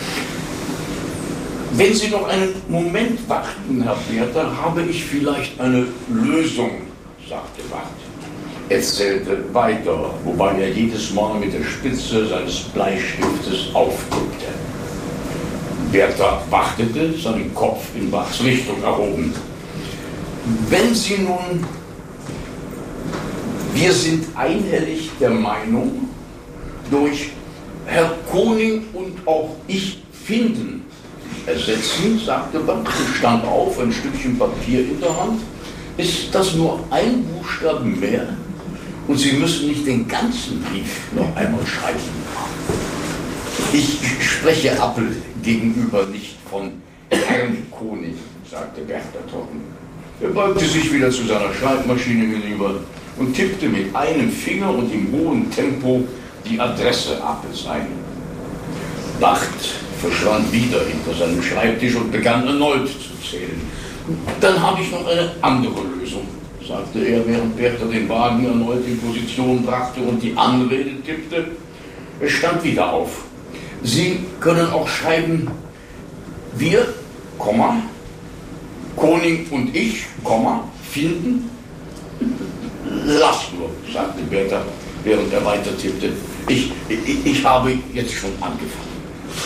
Wenn Sie noch einen Moment warten, Herr Bertha, habe ich vielleicht eine Lösung, sagte Barth. Er zählte weiter, wobei er jedes Mal mit der Spitze seines Bleistiftes auftippte. Bertha wartete, seinen Kopf in Barths Richtung erhoben. Wenn Sie nun, wir sind einhellig der Meinung, durch Herr Koning und auch ich finden, ersetzen, sagte Barth, stand auf, ein Stückchen Papier in der Hand, ist das nur ein Buchstaben mehr? Und Sie müssen nicht den ganzen Brief noch einmal schreiben. Ich spreche Appel gegenüber nicht von Herrn Koning, sagte Bertha trocken. Er beugte sich wieder zu seiner Schreibmaschine hinüber und tippte mit einem Finger und im hohen Tempo die Adresse Appels ein. Barth verschwand wieder hinter seinem Schreibtisch und begann erneut zu zählen. Dann habe ich noch eine andere Lösung, sagte er, während Bertha den Wagen erneut in Position brachte und die Anrede tippte. Er stand wieder auf. Sie können auch schreiben, wir, Komma, Koning und ich, Komma, finden. Lass nur, sagte Bertha, während er weiter tippte. Ich, ich, ich habe jetzt schon angefangen.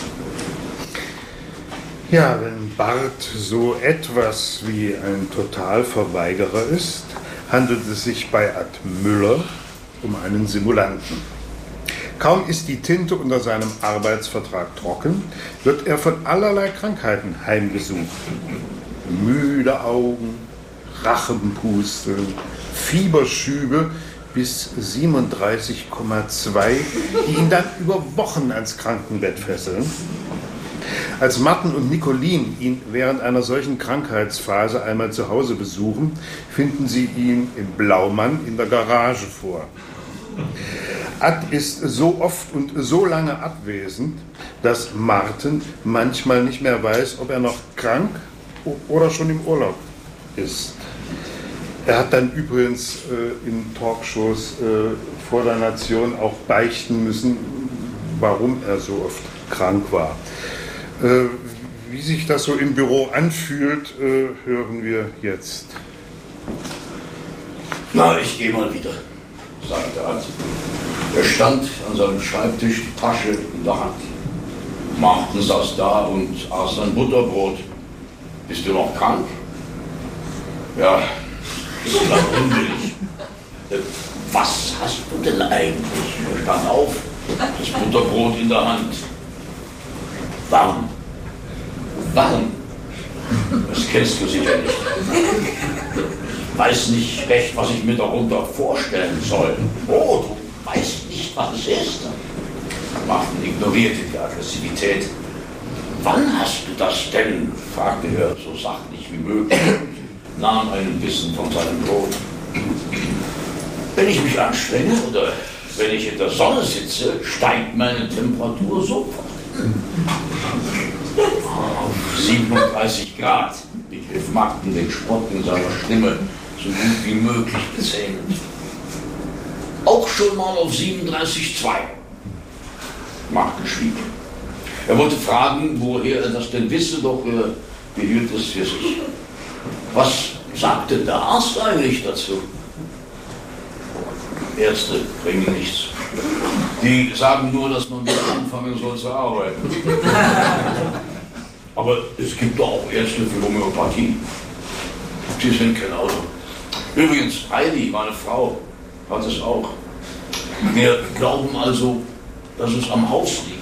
Ja, wenn Barth so etwas wie ein Totalverweigerer ist, handelt es sich bei Ad Müller um einen Simulanten. Kaum ist die Tinte unter seinem Arbeitsvertrag trocken, wird er von allerlei Krankheiten heimgesucht. Müde Augen, Rachenpusteln, Fieberschübe bis siebenunddreißig Komma zwei, die ihn dann über Wochen ans Krankenbett fesseln. Als Martin und Nicolin ihn während einer solchen Krankheitsphase einmal zu Hause besuchen, finden sie ihn im Blaumann in der Garage vor. Ad ist so oft und so lange abwesend, dass Martin manchmal nicht mehr weiß, ob er noch krank oder schon im Urlaub ist. Er hat dann übrigens äh, in Talkshows äh, vor der Nation auch beichten müssen, warum er so oft krank war. Äh, wie sich das so im Büro anfühlt, äh, hören wir jetzt. Na, ich gehe mal wieder, sagte Ad. Er stand an seinem Schreibtisch, die Tasche in der Hand. Martin saß da und aß sein Butterbrot. Bist du noch krank? Ja, das klang unwillig. Was hast du denn eigentlich? Er stand auf, das Butterbrot in der Hand. Warm. Warm? Das kennst du sicher nicht. Ich weiß nicht recht, was ich mir darunter vorstellen soll. Oh, du weißt nicht, was es ist. Martin ignorierte die Aggressivität. Wann hast du das denn? Fragte er so sachlich wie möglich und nahm einen Bissen von seinem Brot. Wenn ich mich anstrenge oder wenn ich in der Sonne sitze, steigt meine Temperatur sofort. Auf siebenunddreißig Grad, begriff Martin den Spott in seiner Stimme so gut wie möglich bezähmend. Auch schon mal auf siebenunddreißig Komma zwei. Martin schwieg. Er wollte fragen, woher er das denn wisse, doch er behielt es für sich. Was sagte der Arzt eigentlich dazu? Ärzte bringen nichts. Die sagen nur, dass man wieder anfangen soll zu arbeiten. Aber es gibt doch auch Ärzte für Homöopathie. Die sind genauso. Übrigens, Heidi, meine Frau, hat es auch. Wir glauben also, dass es am Haus liegt.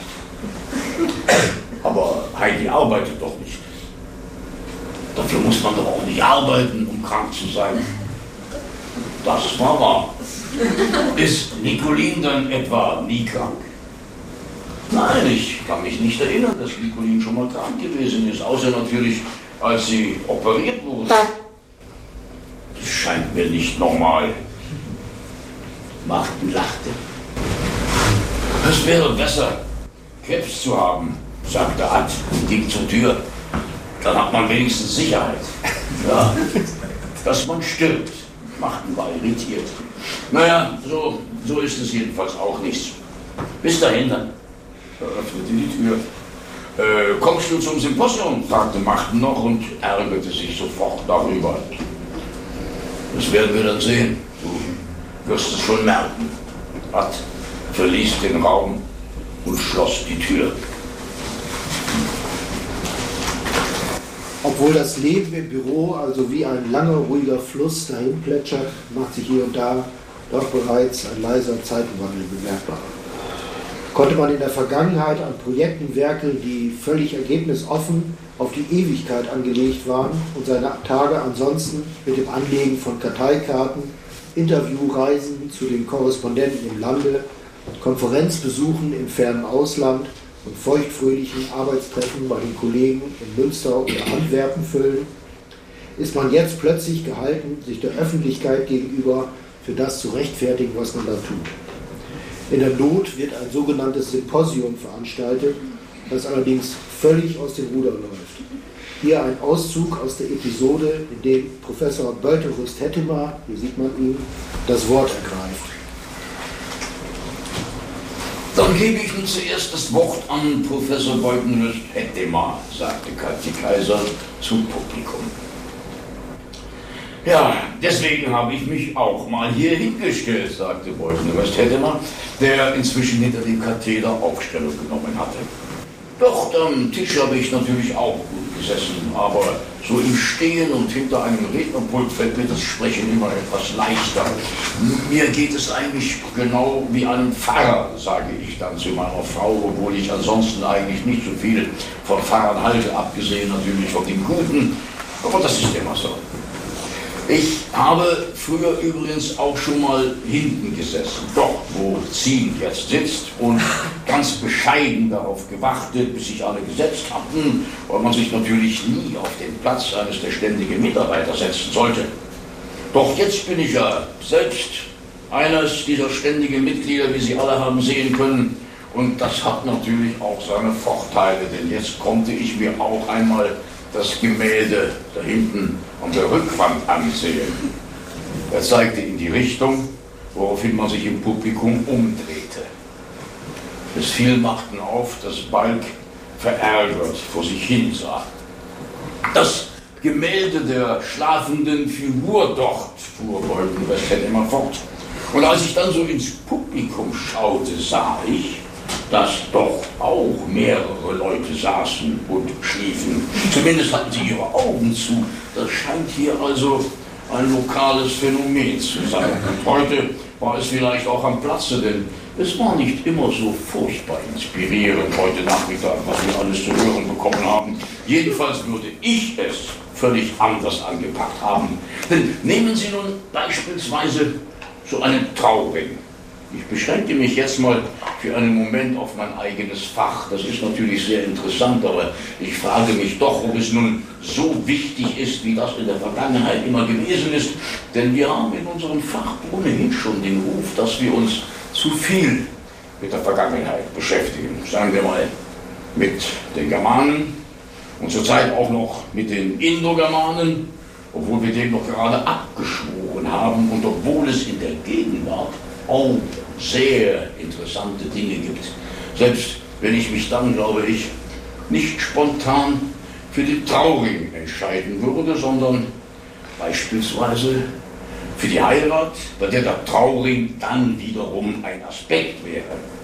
Aber Heidi arbeitet doch nicht. Dafür muss man doch auch nicht arbeiten, um krank zu sein. Das war wahr. Ist Nicolin dann etwa nie krank? Nein, ich kann mich nicht erinnern, dass Nicolin schon mal krank gewesen ist. Außer natürlich, als sie operiert wurde. Das scheint mir nicht normal. Martin lachte. Es wäre besser, Krebs zu haben, sagte Ad und ging zur Tür. Dann hat man wenigstens Sicherheit. Ja, dass man stirbt. Martin war irritiert. Naja, so, so ist es jedenfalls auch nicht. Bis dahin dann. Er öffnete die Tür. Äh, kommst du zum Symposium? Fragte Martin noch und ärgerte sich sofort darüber. Das werden wir dann sehen. Du wirst es schon merken. Ad verließ den Raum und schloss die Tür. Obwohl das Leben im Büro also wie ein langer, ruhiger Fluss dahin plätschert, macht sich hier und da doch bereits ein leiser Zeitenwandel bemerkbar. Konnte man in der Vergangenheit an Projekten werkeln, die völlig ergebnisoffen auf die Ewigkeit angelegt waren und seine Tage ansonsten mit dem Anlegen von Karteikarten, Interviewreisen zu den Korrespondenten im Lande, Konferenzbesuchen im fernen Ausland und feuchtfröhlichen Arbeitstreffen bei den Kollegen in Münster oder Antwerpen füllen, ist man jetzt plötzlich gehalten, sich der Öffentlichkeit gegenüber für das zu rechtfertigen, was man da tut. In der Not wird ein sogenanntes Symposium veranstaltet, das allerdings völlig aus dem Ruder läuft. Hier ein Auszug aus der Episode, in dem Professor Bölterust-Hettemar, hier sieht man ihn, das Wort ergreift. Dann gebe ich nun zuerst das Wort an Professor Beutenhöst-Hettemar, sagte Kathi Kaiser zum Publikum. Ja, deswegen habe ich mich auch mal hier hingestellt, sagte Bolkenhorst Hettemer, der inzwischen hinter dem Katheder Aufstellung genommen hatte. Doch am Tisch habe ich natürlich auch gut gesessen, aber so im Stehen und hinter einem Rednerpult fällt mir das Sprechen immer etwas leichter. Mir geht es eigentlich genau wie einem Pfarrer, sage ich dann zu meiner Frau, obwohl ich ansonsten eigentlich nicht so viel von Pfarrern halte, abgesehen natürlich von dem Guten, aber das ist immer so. Ich habe früher übrigens auch schon mal hinten gesessen, dort wo Zien jetzt sitzt und ganz bescheiden darauf gewartet, bis sich alle gesetzt hatten, weil man sich natürlich nie auf den Platz eines der ständigen Mitarbeiter setzen sollte. Doch jetzt bin ich ja selbst eines dieser ständigen Mitglieder, wie Sie alle haben sehen können, und das hat natürlich auch seine Vorteile, denn jetzt konnte ich mir auch einmal das Gemälde da hinten an der Rückwand ansehen. Er zeigte in die Richtung, woraufhin man sich im Publikum umdrehte. Es fiel Machten auf, dass Balk verärgert vor sich hin sah. Das Gemälde der schlafenden Figur dort, fuhr Bolkenhorst Hettemer fort. Und als ich dann so ins Publikum schaute, sah ich, dass doch auch mehrere Leute saßen und schliefen. Zumindest hatten sie ihre Augen zu. Das scheint hier also ein lokales Phänomen zu sein. Und heute war es vielleicht auch am Platze, denn es war nicht immer so furchtbar inspirierend heute Nachmittag, was wir alles zu hören bekommen haben. Jedenfalls würde ich es völlig anders angepackt haben. Denn nehmen Sie nun beispielsweise so einen Trauring. Ich beschränke mich jetzt mal für einen Moment auf mein eigenes Fach. Das ist natürlich sehr interessant, aber ich frage mich doch, ob es nun so wichtig ist, wie das in der Vergangenheit immer gewesen ist. Denn wir haben in unserem Fach ohnehin schon den Ruf, dass wir uns zu viel mit der Vergangenheit beschäftigen. Sagen wir mal mit den Germanen und zurzeit auch noch mit den Indogermanen, obwohl wir dem noch gerade abgeschworen haben und obwohl es in der Gegenwart auch sehr interessante Dinge gibt. Selbst wenn ich mich dann, glaube ich, nicht spontan für den Trauring entscheiden würde, sondern beispielsweise für die Heirat, bei der der Trauring dann wiederum ein Aspekt wäre.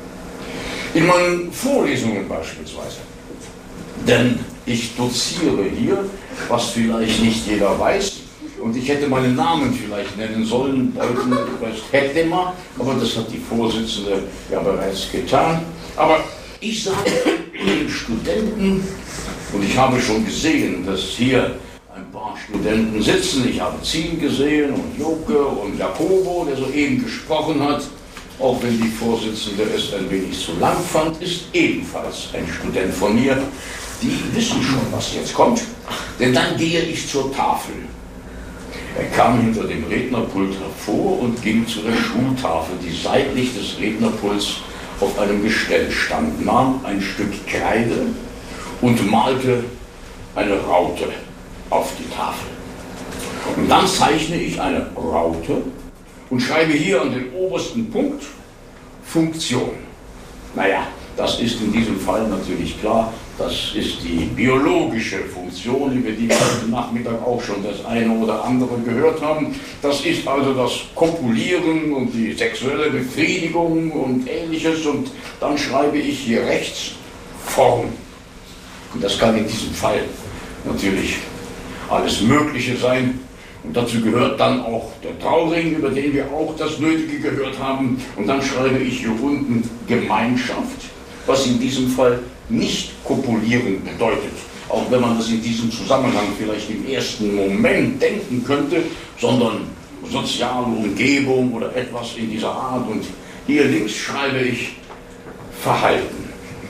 In meinen Vorlesungen beispielsweise. Denn ich doziere hier, was vielleicht nicht jeder weiß, und ich hätte meinen Namen vielleicht nennen sollen, Bolkenhorst Hettemer, aber das hat die Vorsitzende ja bereits getan. Aber ich sage den Studenten, und ich habe schon gesehen, dass hier ein paar Studenten sitzen, ich habe Zien gesehen und Joke und Jacobo, der soeben gesprochen hat, auch wenn die Vorsitzende es ein wenig zu lang fand, ist ebenfalls ein Student von mir. Die wissen schon, was jetzt kommt, denn dann gehe ich zur Tafel. Er kam hinter dem Rednerpult hervor und ging zu der Schultafel, die seitlich des Rednerpults auf einem Gestell stand, nahm ein Stück Kreide und malte eine Raute auf die Tafel. Und dann zeichne ich eine Raute und schreibe hier an den obersten Punkt Funktion. Naja, das ist in diesem Fall natürlich klar, das ist die biologische Funktion, über die wir heute Nachmittag auch schon das eine oder andere gehört haben. Das ist also das Kopulieren und die sexuelle Befriedigung und Ähnliches. Und dann schreibe ich hier rechts Form. Und das kann in diesem Fall natürlich alles Mögliche sein. Und dazu gehört dann auch der Trauring, über den wir auch das Nötige gehört haben. Und dann schreibe ich hier unten Gemeinschaft, was in diesem Fall nicht kopulieren bedeutet. Auch wenn man das in diesem Zusammenhang vielleicht im ersten Moment denken könnte, sondern soziale Umgebung oder etwas in dieser Art. Und hier links schreibe ich Verhalten.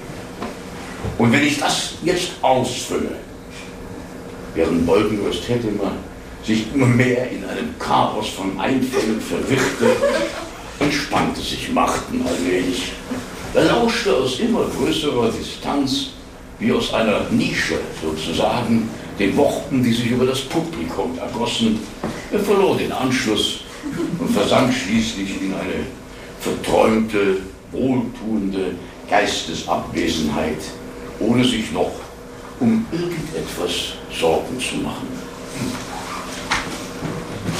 Und wenn ich das jetzt ausfülle, während Bolkenhorst Hettemer sich immer mehr in einem Chaos von Einfällen verwirrte, entspannte sich Machten allmählich. Er lauschte aus immer größerer Distanz, wie aus einer Nische sozusagen, den Worten, die sich über das Publikum ergossen. Er verlor den Anschluss und versank schließlich in eine verträumte, wohltuende Geistesabwesenheit, ohne sich noch um irgendetwas Sorgen zu machen.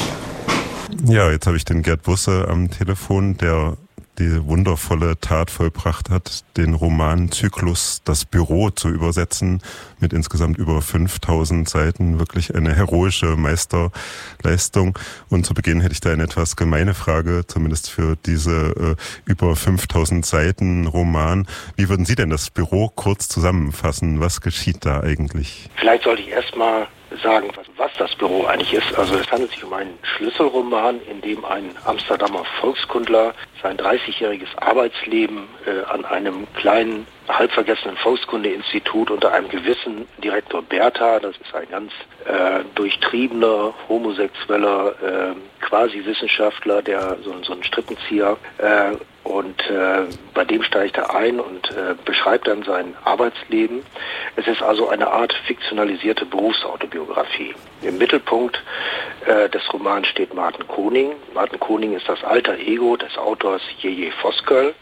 Ja, jetzt habe ich den Gerd Busse am Telefon, der die wundervolle Tat vollbracht hat, den Romanzyklus Das Büro zu übersetzen, mit insgesamt über fünftausend Seiten. Wirklich eine heroische Meisterleistung. Und zu Beginn hätte ich da eine etwas gemeine Frage, zumindest für diese äh, über fünftausend Seiten Roman. Wie würden Sie denn das Büro kurz zusammenfassen? Was geschieht da eigentlich? Vielleicht sollte ich erstmal sagen, was, was das Büro eigentlich ist. Also es handelt sich um einen Schlüsselroman, in dem ein Amsterdamer Volkskundler sein dreißigjähriges Arbeitsleben äh, an einem kleinen, halbvergessenen Volkskundeinstitut unter einem gewissen Direktor Bertha, das ist ein ganz äh, durchtriebener, homosexueller äh, Quasi-Wissenschaftler, der so, so ein Strippenzieher, äh, und äh, bei dem steigt er ein und äh, beschreibt dann sein Arbeitsleben. Es ist also eine Art fiktionalisierte Berufsautobiografie. Im Mittelpunkt äh, des Romans steht Martin Koning. Martin Koning ist das alter Ego des Autors Jeje Voskuil,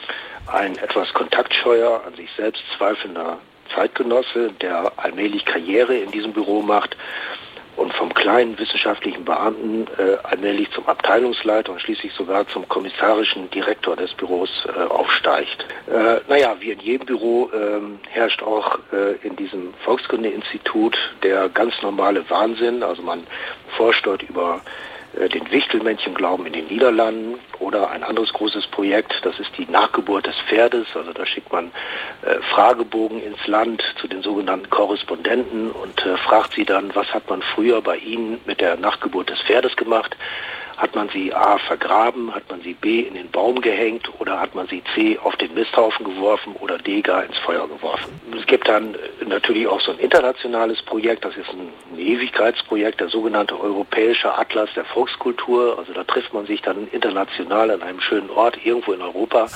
ein etwas kontaktscheuer, an sich selbst zweifelnder Zeitgenosse, der allmählich Karriere in diesem Büro macht und vom kleinen wissenschaftlichen Beamten äh, allmählich zum Abteilungsleiter und schließlich sogar zum kommissarischen Direktor des Büros äh, aufsteigt. Äh, naja, wie in jedem Büro äh, herrscht auch äh, in diesem Volkskundeinstitut der ganz normale Wahnsinn. Also man forscht dort über den Wichtelmännchenglauben in den Niederlanden oder ein anderes großes Projekt, das ist die Nachgeburt des Pferdes. Also da schickt man äh, Fragebogen ins Land zu den sogenannten Korrespondenten und äh, fragt sie dann, was hat man früher bei ihnen mit der Nachgeburt des Pferdes gemacht? Hat man sie A vergraben, hat man sie B in den Baum gehängt oder hat man sie C auf den Misthaufen geworfen oder D gar ins Feuer geworfen? Es gibt dann natürlich auch so ein internationales Projekt, das ist ein Ewigkeitsprojekt, der sogenannte Europäische Atlas der Volkskultur. Also da trifft man sich dann international an einem schönen Ort irgendwo in Europa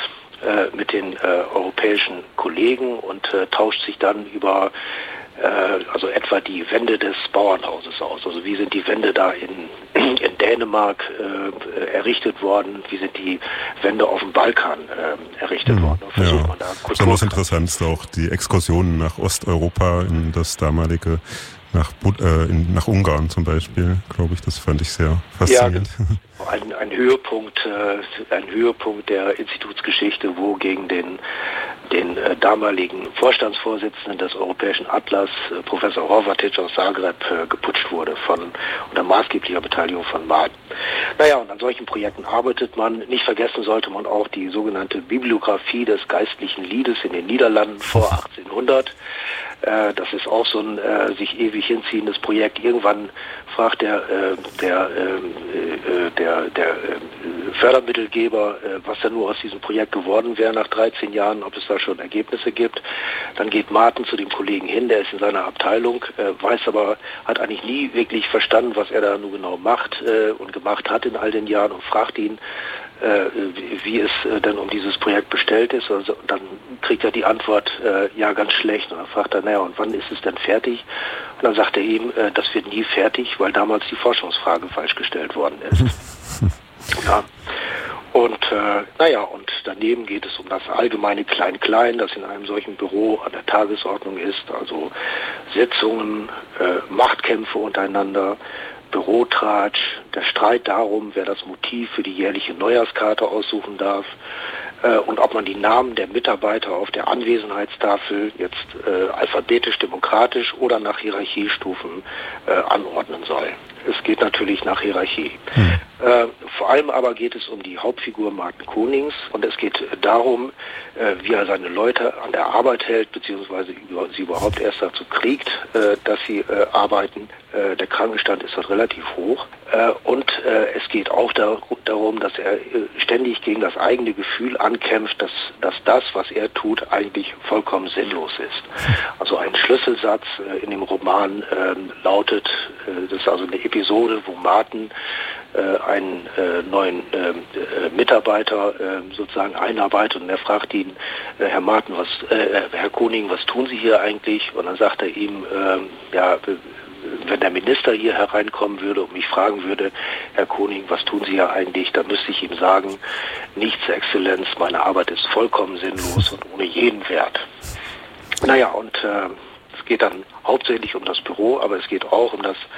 äh, mit den äh, europäischen Kollegen und äh, tauscht sich dann über also etwa die Wände des Bauernhauses aus. Also wie sind die Wände da in, in Dänemark äh, errichtet worden? Wie sind die Wände auf dem Balkan äh, errichtet hm, worden? Ja. Man da besonders interessant ist auch die Exkursionen nach Osteuropa, in das damalige, nach, äh, in, nach Ungarn zum Beispiel, glaube ich. Das fand ich sehr faszinierend. Ja, ein, ein Höhepunkt, äh, ein Höhepunkt der Institutsgeschichte, wo gegen den den äh, damaligen Vorstandsvorsitzenden des Europäischen Atlas, äh, Professor Horvatic aus Zagreb, äh, geputscht wurde von unter maßgeblicher Beteiligung von Martin. Naja, und an solchen Projekten arbeitet man. Nicht vergessen sollte man auch die sogenannte Bibliografie des geistlichen Liedes in den Niederlanden vor achtzehnhundert. Äh, das ist auch so ein äh, sich ewig hinziehendes Projekt. Irgendwann fragt der äh, der äh, der der äh, Fördermittelgeber, äh, was denn nur aus diesem Projekt geworden wäre nach dreizehn Jahren, ob es da schon Ergebnisse gibt. Dann geht Martin zu dem Kollegen hin, der ist in seiner Abteilung, äh, weiß aber, hat eigentlich nie wirklich verstanden, was er da nun genau macht äh, und gemacht hat in all den Jahren und fragt ihn, äh, wie, wie es äh, denn um dieses Projekt bestellt ist. Also, und dann kriegt er die Antwort, äh, ja, ganz schlecht. Und dann fragt er, naja, und wann ist es denn fertig? Und dann sagt er ihm, äh, das wird nie fertig, weil damals die Forschungsfrage falsch gestellt worden ist. Ja. Und äh, naja, und daneben geht es um das allgemeine Klein-Klein, das in einem solchen Büro an der Tagesordnung ist, also Sitzungen, äh, Machtkämpfe untereinander, Bürotratsch, der Streit darum, wer das Motiv für die jährliche Neujahrskarte aussuchen darf äh, und ob man die Namen der Mitarbeiter auf der Anwesenheitstafel jetzt äh, alphabetisch, demokratisch oder nach Hierarchiestufen äh, anordnen soll. Es geht natürlich nach Hierarchie. Hm. Äh, vor allem aber geht es um die Hauptfigur Martin Konings und es geht darum, äh, wie er seine Leute an der Arbeit hält, beziehungsweise über, sie überhaupt erst dazu kriegt, äh, dass sie äh, arbeiten. Äh, der Krankenstand ist dort relativ hoch. Äh, und äh, es geht auch dar- darum, dass er äh, ständig gegen das eigene Gefühl ankämpft, dass, dass das, was er tut, eigentlich vollkommen sinnlos ist. Also ein Schlüsselsatz äh, in dem Roman äh, lautet, äh, das ist also eine Episode, wo Martin äh, einen äh, neuen äh, äh, Mitarbeiter äh, sozusagen einarbeitet und er fragt ihn, äh, Herr Martin, was, äh, Herr Koning, was tun Sie hier eigentlich? Und dann sagt er ihm, äh, ja, wenn der Minister hier hereinkommen würde und mich fragen würde, Herr Koning, was tun Sie hier eigentlich, dann müsste ich ihm sagen, nichts, Exzellenz, meine Arbeit ist vollkommen sinnlos und ohne jeden Wert. Naja, und äh, es geht dann hauptsächlich um das Büro, aber es geht auch um das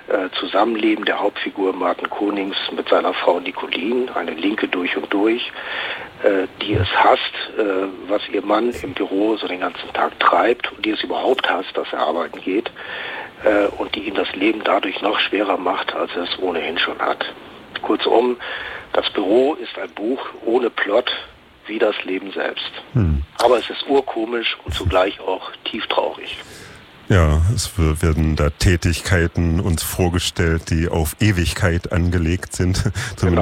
äh, Zusammenleben der Hauptfigur Martin Konings mit seiner Frau Nicolin, eine Linke durch und durch, äh, die es hasst, äh, was ihr Mann im Büro so den ganzen Tag treibt und die es überhaupt hasst, dass er arbeiten geht äh, und die ihm das Leben dadurch noch schwerer macht, als er es ohnehin schon hat. Kurzum, das Büro ist ein Buch ohne Plot, wie das Leben selbst. Hm. Aber es ist urkomisch und zugleich auch tieftraurig. Ja, es werden da Tätigkeiten uns vorgestellt, die auf Ewigkeit angelegt sind. Zumindest